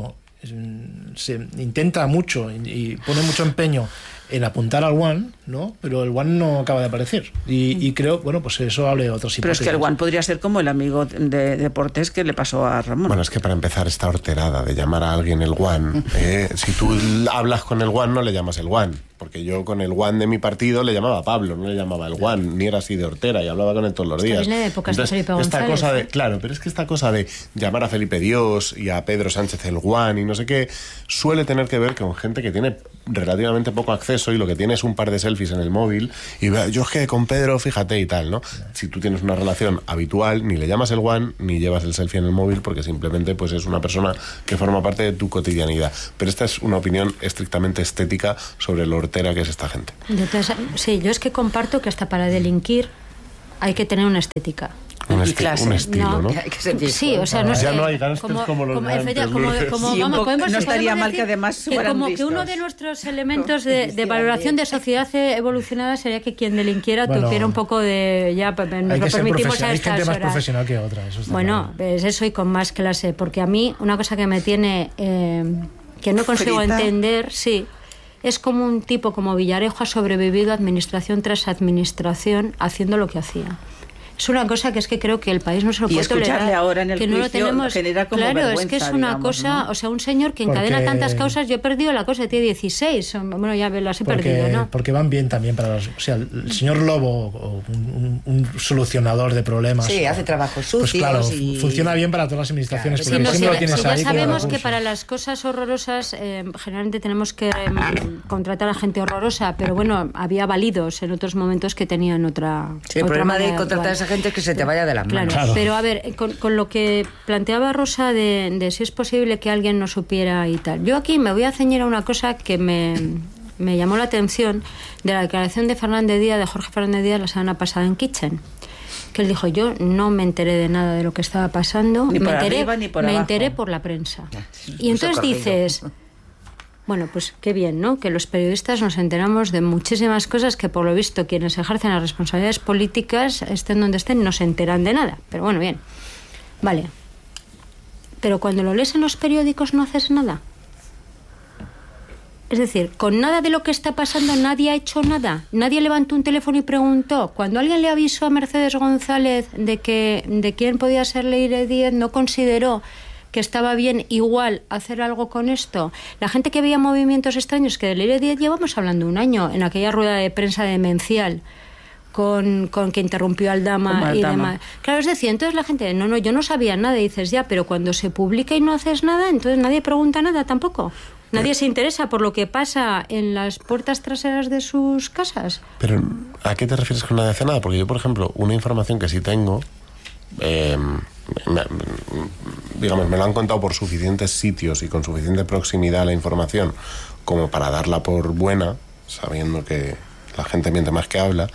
se intenta mucho y, y pone mucho empeño en apuntar al One, ¿no? Pero el One no acaba de aparecer. Y, y creo, bueno, pues eso hable de otras hipótesis. Pero es que el One podría ser como el amigo de Deportes que le pasó a Ramón. Bueno, es que para empezar esta horterada de llamar a alguien el One, eh, si tú hablas con el One no le llamas el One. Porque yo con el One de mi partido le llamaba Pablo, no le llamaba el One, ni era así de hortera, y hablaba con él todos los días. Es que viene de épocas de Felipe González, esta cosa de, ¿eh? claro, pero es que esta cosa de llamar a Felipe Dios y a Pedro Sánchez el One y no sé qué, suele tener que ver con gente que tiene relativamente poco acceso y lo que tiene es un par de selfies en el móvil y yo es que con Pedro, fíjate y tal, ¿no? Si tú tienes una relación habitual, ni le llamas el One ni llevas el selfie en el móvil porque simplemente pues es una persona que forma parte de tu cotidianidad. Pero esta es una opinión estrictamente estética sobre lo hortera que es esta gente. Entonces, sí, yo es que comparto que hasta para delinquir hay que tener una estética. Un, esti- un estilo, ¿no? ¿no? Sí, o sea, no ya sé, no hay gángsters como, como los como, de antes, como, como, sí, vamos, poco, podemos, no estaría mal decir que además que como vistos. que uno de nuestros elementos de, de valoración de sociedad evolucionada sería que quien delinquiera bueno, tuviera un poco de ya nos hay lo que permitimos ser a hay estas gente más horas. Profesional que otra, eso está bueno, claro. pues eso y con más clase, porque a mí una cosa que me tiene eh, que no consigo Frita. entender, sí, es como un tipo como Villarejo ha sobrevivido administración tras administración haciendo lo que hacía. Es una cosa que es que creo que el país no se lo y puede tolerar. Y escucharle ahora en el que no juicio lo tenemos genera como claro, vergüenza, es que es una digamos, cosa, ¿no? o sea, un señor que porque, encadena tantas causas. Yo he perdido la cosa, tiene dieciséis. Bueno, ya las he porque, perdido, ¿no? Porque van bien también para los... O sea, el señor Lobo, o un, un, un solucionador de problemas... Sí, o, hace trabajos sucios. Pues claro, y... funciona bien para todas las administraciones, Claro, porque sí, siempre no, lo tienes sí, ahí. ya sabemos como que para las cosas horrorosas eh, generalmente tenemos que eh, contratar a gente horrorosa, pero bueno, había válidos en otros momentos que tenían otra... Sí, el otra problema de manera contratar a esa gente es que se te vaya de las claro, manos. Claro. Pero a ver, con, con lo que planteaba Rosa de, de si es posible que alguien no supiera y tal. Yo aquí me voy a ceñir a una cosa que me, me llamó la atención de la declaración de Fernández Díaz, de Jorge Fernández Díaz la semana pasada en Kitchen. Que él dijo, yo no me enteré de nada de lo que estaba pasando. Ni me por enteré, arriba, ni por me abajo. enteré por la prensa. Sí, y entonces corrido. dices... Bueno, pues qué bien, ¿no? Que los periodistas nos enteramos de muchísimas cosas que por lo visto quienes ejercen las responsabilidades políticas, estén donde estén, no se enteran de nada. Pero bueno, bien. Vale. Pero cuando lo lees en los periódicos no haces nada. Es decir, con nada de lo que está pasando nadie ha hecho nada. Nadie levantó un teléfono y preguntó. Cuando alguien le avisó a Mercedes González de que de quién podía ser Leire Díez, no consideró que estaba bien igual hacer algo con esto. La gente que veía movimientos extraños, que de Leire Díez llevamos hablando un año, en aquella rueda de prensa demencial, con, con que interrumpió al Dama y demás. Claro, es decir, entonces la gente, no, no, yo no sabía nada, y dices, ya, pero cuando se publica y no haces nada, entonces nadie pregunta nada tampoco. Nadie se interesa por lo que pasa en las puertas traseras de sus casas. Pero, ¿a qué te refieres con nadie hace nada? Porque yo, por ejemplo, una información que sí tengo... Eh, me, digamos, me lo han contado por suficientes sitios y con suficiente proximidad a la información como para darla por buena, sabiendo que la gente miente más que habla,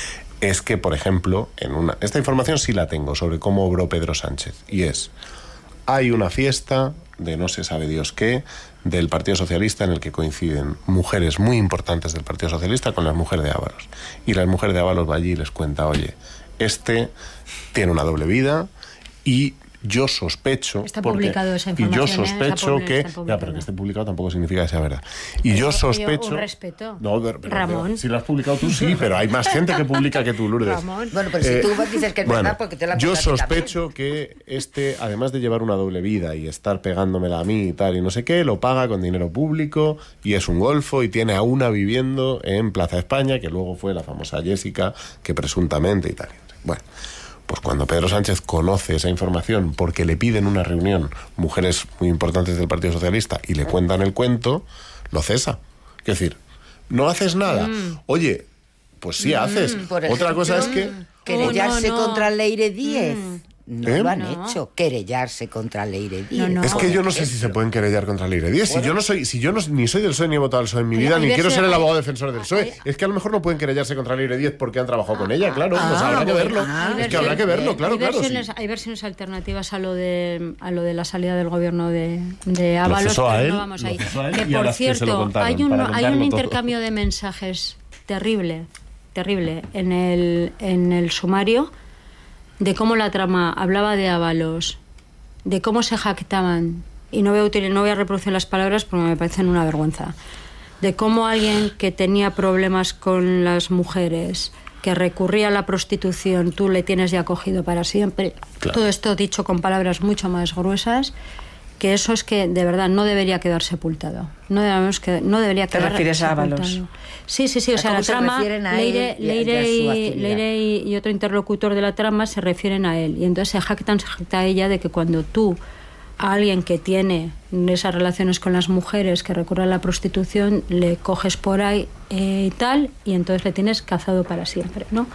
es que, por ejemplo, en una esta información sí la tengo sobre cómo obró Pedro Sánchez, y es, hay una fiesta de no se sabe Dios qué del Partido Socialista en el que coinciden mujeres muy importantes del Partido Socialista con las mujeres de Ábalos, y la mujer de Ábalos va allí y les cuenta, oye, este tiene una doble vida y yo sospecho... Está porque, publicado esa y información. yo sospecho ¿eh? que... Está Ya, pero que esté publicado tampoco significa que sea verdad. Y yo sospecho... Un respeto. No, pero, pero, Ramón. si lo has publicado tú, sí, pero hay más gente que publica que tú, Lourdes. Ramón. Bueno, pero si Eh, tú dices que es bueno, verdad, porque te la han yo contado a ti sospecho que este, además de llevar una doble vida y estar pegándomela a mí y tal y no sé qué, lo paga con dinero público y es un golfo y tiene a una viviendo en Plaza España, que luego fue la famosa Jessica, que presuntamente y tal. Bueno, pues cuando Pedro Sánchez conoce esa información porque le piden una reunión mujeres muy importantes del Partido Socialista y le cuentan el cuento, lo cesa. Es decir, no haces nada. Mm. Oye, pues sí haces. Por Otra ejemplo, cosa es que... querellarse Oh, no, no. contra Leire Díez. Mm. No ¿Eh? lo han No. hecho, querellarse contra Leire Díez. No, no. Es que yo no sé si se pueden querellar contra Leire Díez. Si yo no soy, si yo no, ni soy del P S O E ni he votado al P S O E en mi Hay- vida, hay ni quiero versiones- ser el abogado hay- defensor del P S O E. hay- Es que a lo mejor no pueden querellarse contra Leire Díez porque han trabajado con ella, claro. Pues Ah, habrá que bueno. verlo. Ah, es que habrá que verlo, claro, hay claro. versiones, sí. hay versiones alternativas a lo de a lo de la salida del gobierno de, de Ábalos, cesó a pero él, no vamos lo ahí. cesó a él Que y a por las que se lo cierto, contaron, hay un para hay un contarlo todo. intercambio de mensajes terrible, terrible en el en el sumario de cómo la trama hablaba de Ábalos, de cómo se jactaban y no voy a, utilizar, no voy a reproducir las palabras porque me parecen una vergüenza, de cómo alguien que tenía problemas con las mujeres, que recurría a la prostitución, tú le tienes ya cogido para siempre. Claro. Todo esto dicho con palabras mucho más gruesas, que eso es que de verdad no debería quedar sepultado. No, debemos que, no debería quedar sepultado. ¿Te refieres a Ábalos? Sí, sí, sí. O sea, la trama, Leire, Leire, y, Leire y, y otro interlocutor de la trama se refieren a él. Y entonces se jactan, se jacta ella de que cuando tú a alguien que tiene esas relaciones con las mujeres, que recurre a la prostitución, le coges por ahí eh, y tal, y entonces le tienes cazado para siempre, ¿no?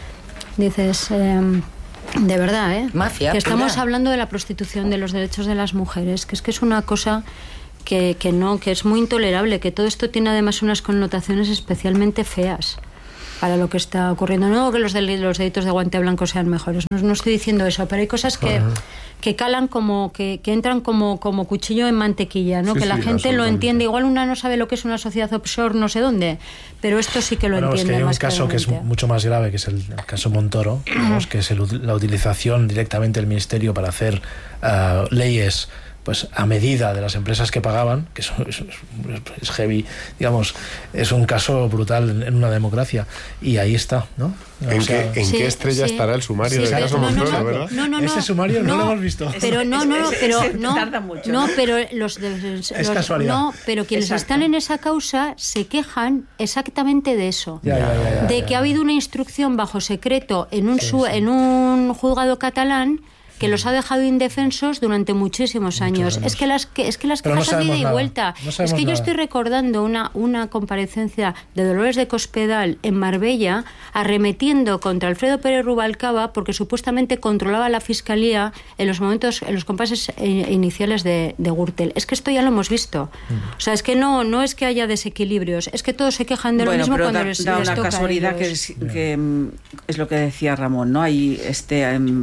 Dices, eh, de verdad, ¿eh? Mafia. Que estamos pura. hablando de la prostitución, de los derechos de las mujeres, que es que es una cosa que, que no, que es muy intolerable, que todo esto tiene además unas connotaciones especialmente feas para lo que está ocurriendo. No que los, del, los delitos de guante blanco sean mejores, no, no estoy diciendo eso, pero hay cosas que, que calan como, que, que entran como, como cuchillo en mantequilla, ¿no? Sí, que la sí, gente lo entiende. Igual una no sabe lo que es una sociedad offshore no sé dónde, pero esto sí que lo bueno, entiende. Es que hay más un caso claramente. Que es mucho más grave, que es el, el caso Montoro, digamos, que es el, la utilización directamente del Ministerio para hacer uh, leyes pues a medida de las empresas que pagaban, que eso, eso es, es heavy, digamos, es un caso brutal en, en una democracia, y ahí está, ¿no? ¿En, sea, qué, ¿en sí, qué estrella sí, estará el sumario sí, del caso no, Montoro, no, no, verdad? No, no, no, ese sumario no, no lo hemos visto. Pero no, no, no, pero no, tarda mucho, no, pero los, los es casualidad. No, pero quienes Exacto. están en esa causa se quejan exactamente de eso, ya, ya, ya, ya, de ya, que ya. ha habido una instrucción bajo secreto en un sí, su, sí. en un juzgado catalán que los ha dejado indefensos durante muchísimos años. años. Es que las que es que las quejas han de ida y vuelta. No es que yo nada. estoy recordando una, una comparecencia de Dolores de Cospedal en Marbella arremetiendo contra Alfredo Pérez Rubalcaba porque supuestamente controlaba la fiscalía en los momentos, en los compases iniciales de, de Gürtel. Es que esto ya lo hemos visto. Mm. O sea, es que no, no es que haya desequilibrios, es que todos se quejan de lo bueno, mismo pero cuando da, les, da les una toca casualidad a que es, que es lo que decía Ramón, ¿no? Hay este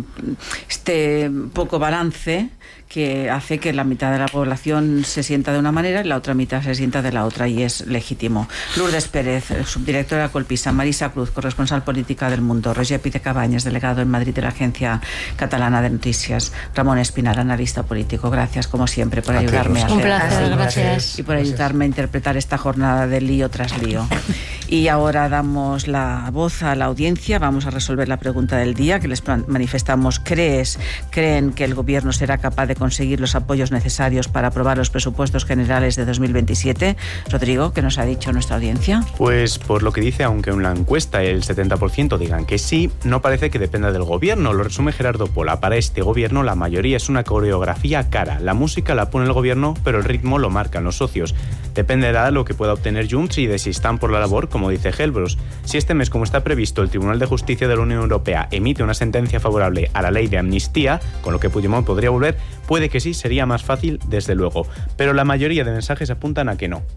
este poco balance que hace que la mitad de la población se sienta de una manera y la otra mitad se sienta de la otra, y es legítimo. Lourdes Pérez, subdirectora de Colpisa, Marisa Cruz, corresponsal política del Mundo, Roger Pide Cabañas, delegado en Madrid de la Agencia Catalana de Noticias, Ramón Espinar, analista político. Gracias, como siempre, por ayudarme a Un hacer, placer, gracias. y por ayudarme a interpretar esta jornada de lío tras lío. Y ahora damos la voz a la audiencia. Vamos a resolver la pregunta del día que les manifestamos. ¿Crees, creen que el gobierno será capaz de conseguir los apoyos necesarios para aprobar los presupuestos generales de dos mil veintisiete? Rodrigo, ¿qué nos ha dicho nuestra audiencia? Pues por lo que dice, aunque en la encuesta el setenta por ciento digan que sí, no parece que dependa del gobierno. Lo resume Gerardo Pola. Para este gobierno la mayoría es una coreografía cara. La música la pone el gobierno, pero el ritmo lo marcan los socios. Dependerá de lo que pueda obtener Junts y de si están por la labor, como dice Gelbros. Si este mes, como está previsto, el Tribunal de Justicia de la Unión Europea emite una sentencia favorable a la ley de amnistía, con lo que Puigdemont podría volver, puede que sí, sería más fácil, desde luego. Pero la mayoría de mensajes apuntan a que no.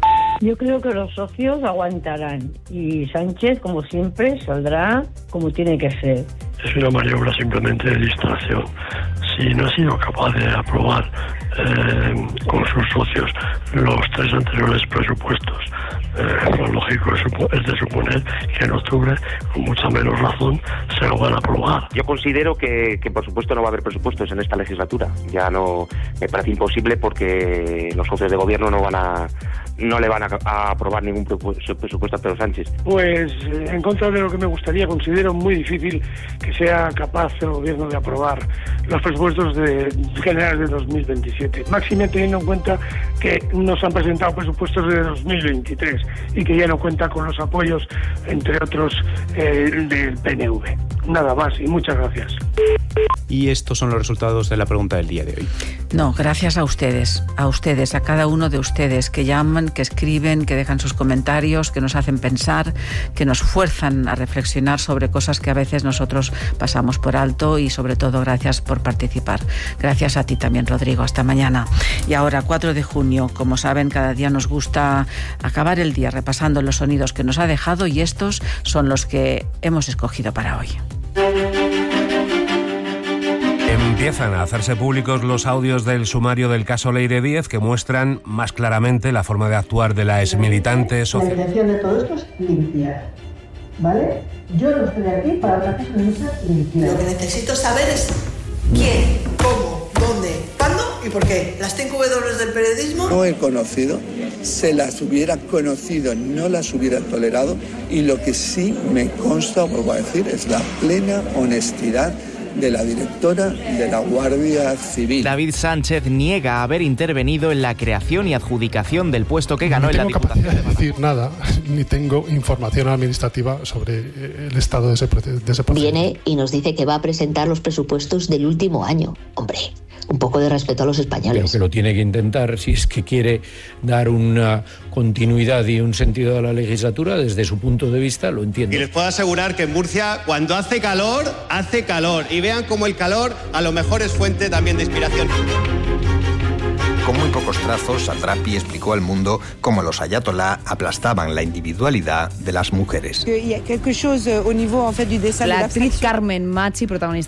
Yo creo que los socios aguantarán y Sánchez, como siempre, saldrá como tiene que ser. Es una maniobra simplemente de distracción. Si no ha sido capaz de aprobar eh, con sus socios los tres anteriores presupuestos, eh, lo lógico es, es de suponer que en octubre, con mucha menos razón, se lo van a aprobar. Yo considero que, que por supuesto no va a haber presupuestos en esta legislatura. Ya no, me parece imposible porque los socios de gobierno no van a no le van a, a aprobar ningún presupuesto a Pedro Sánchez. Pues en contra de lo que me gustaría, considero muy difícil que sea capaz el gobierno de aprobar los presupuestos de, generales de dos mil veintisiete. Máxime teniendo en cuenta que nos han presentado presupuestos de dos mil veintitrés y que ya no cuenta con los apoyos, entre otros, eh, del P N V. Nada más y muchas gracias. Y estos son los resultados de la pregunta del día de hoy. No, gracias a ustedes, a ustedes, a cada uno de ustedes que llaman, que escriben, que dejan sus comentarios, que nos hacen pensar, que nos fuerzan a reflexionar sobre cosas que a veces nosotros pasamos por alto, y sobre todo gracias por participar. Gracias a ti también, Rodrigo. Hasta mañana. Y ahora, cuatro de junio, como saben, cada día nos gusta acabar el día repasando los sonidos que nos ha dejado, y estos son los que hemos escogido para hoy. Empiezan a hacerse públicos los audios del sumario del caso Leire Díez que muestran más claramente la forma de actuar de la exmilitante social. La intención de todo esto es limpiar, ¿vale? Yo no estoy aquí para otra cosa que no sea limpiar. Lo que necesito saber es quién, cómo, dónde, cuándo y por qué. Las cinco W del periodismo. No he conocido, se las hubiera conocido, no las hubiera tolerado, y lo que sí me consta, vuelvo a decir, es la plena honestidad de la directora de la Guardia Civil. David Sánchez niega haber intervenido en la creación y adjudicación del puesto que ganó en la Diputación. No tengo capacidad de decir nada, ni tengo información administrativa sobre el estado de ese, de ese proceso. Viene y nos dice que va a presentar los presupuestos del último año. Hombre, un poco de respeto a los españoles. Pero que lo tiene que intentar si es que quiere dar una continuidad y un sentido a la legislatura, desde su punto de vista, lo entiendo. Y les puedo asegurar que en Murcia, cuando hace calor, hace calor. Y vean cómo el calor a lo mejor es fuente también de inspiración. Con muy pocos trazos, Satrapi explicó al mundo cómo los ayatolá aplastaban la individualidad de las mujeres. La actriz Carmen Machi, protagonista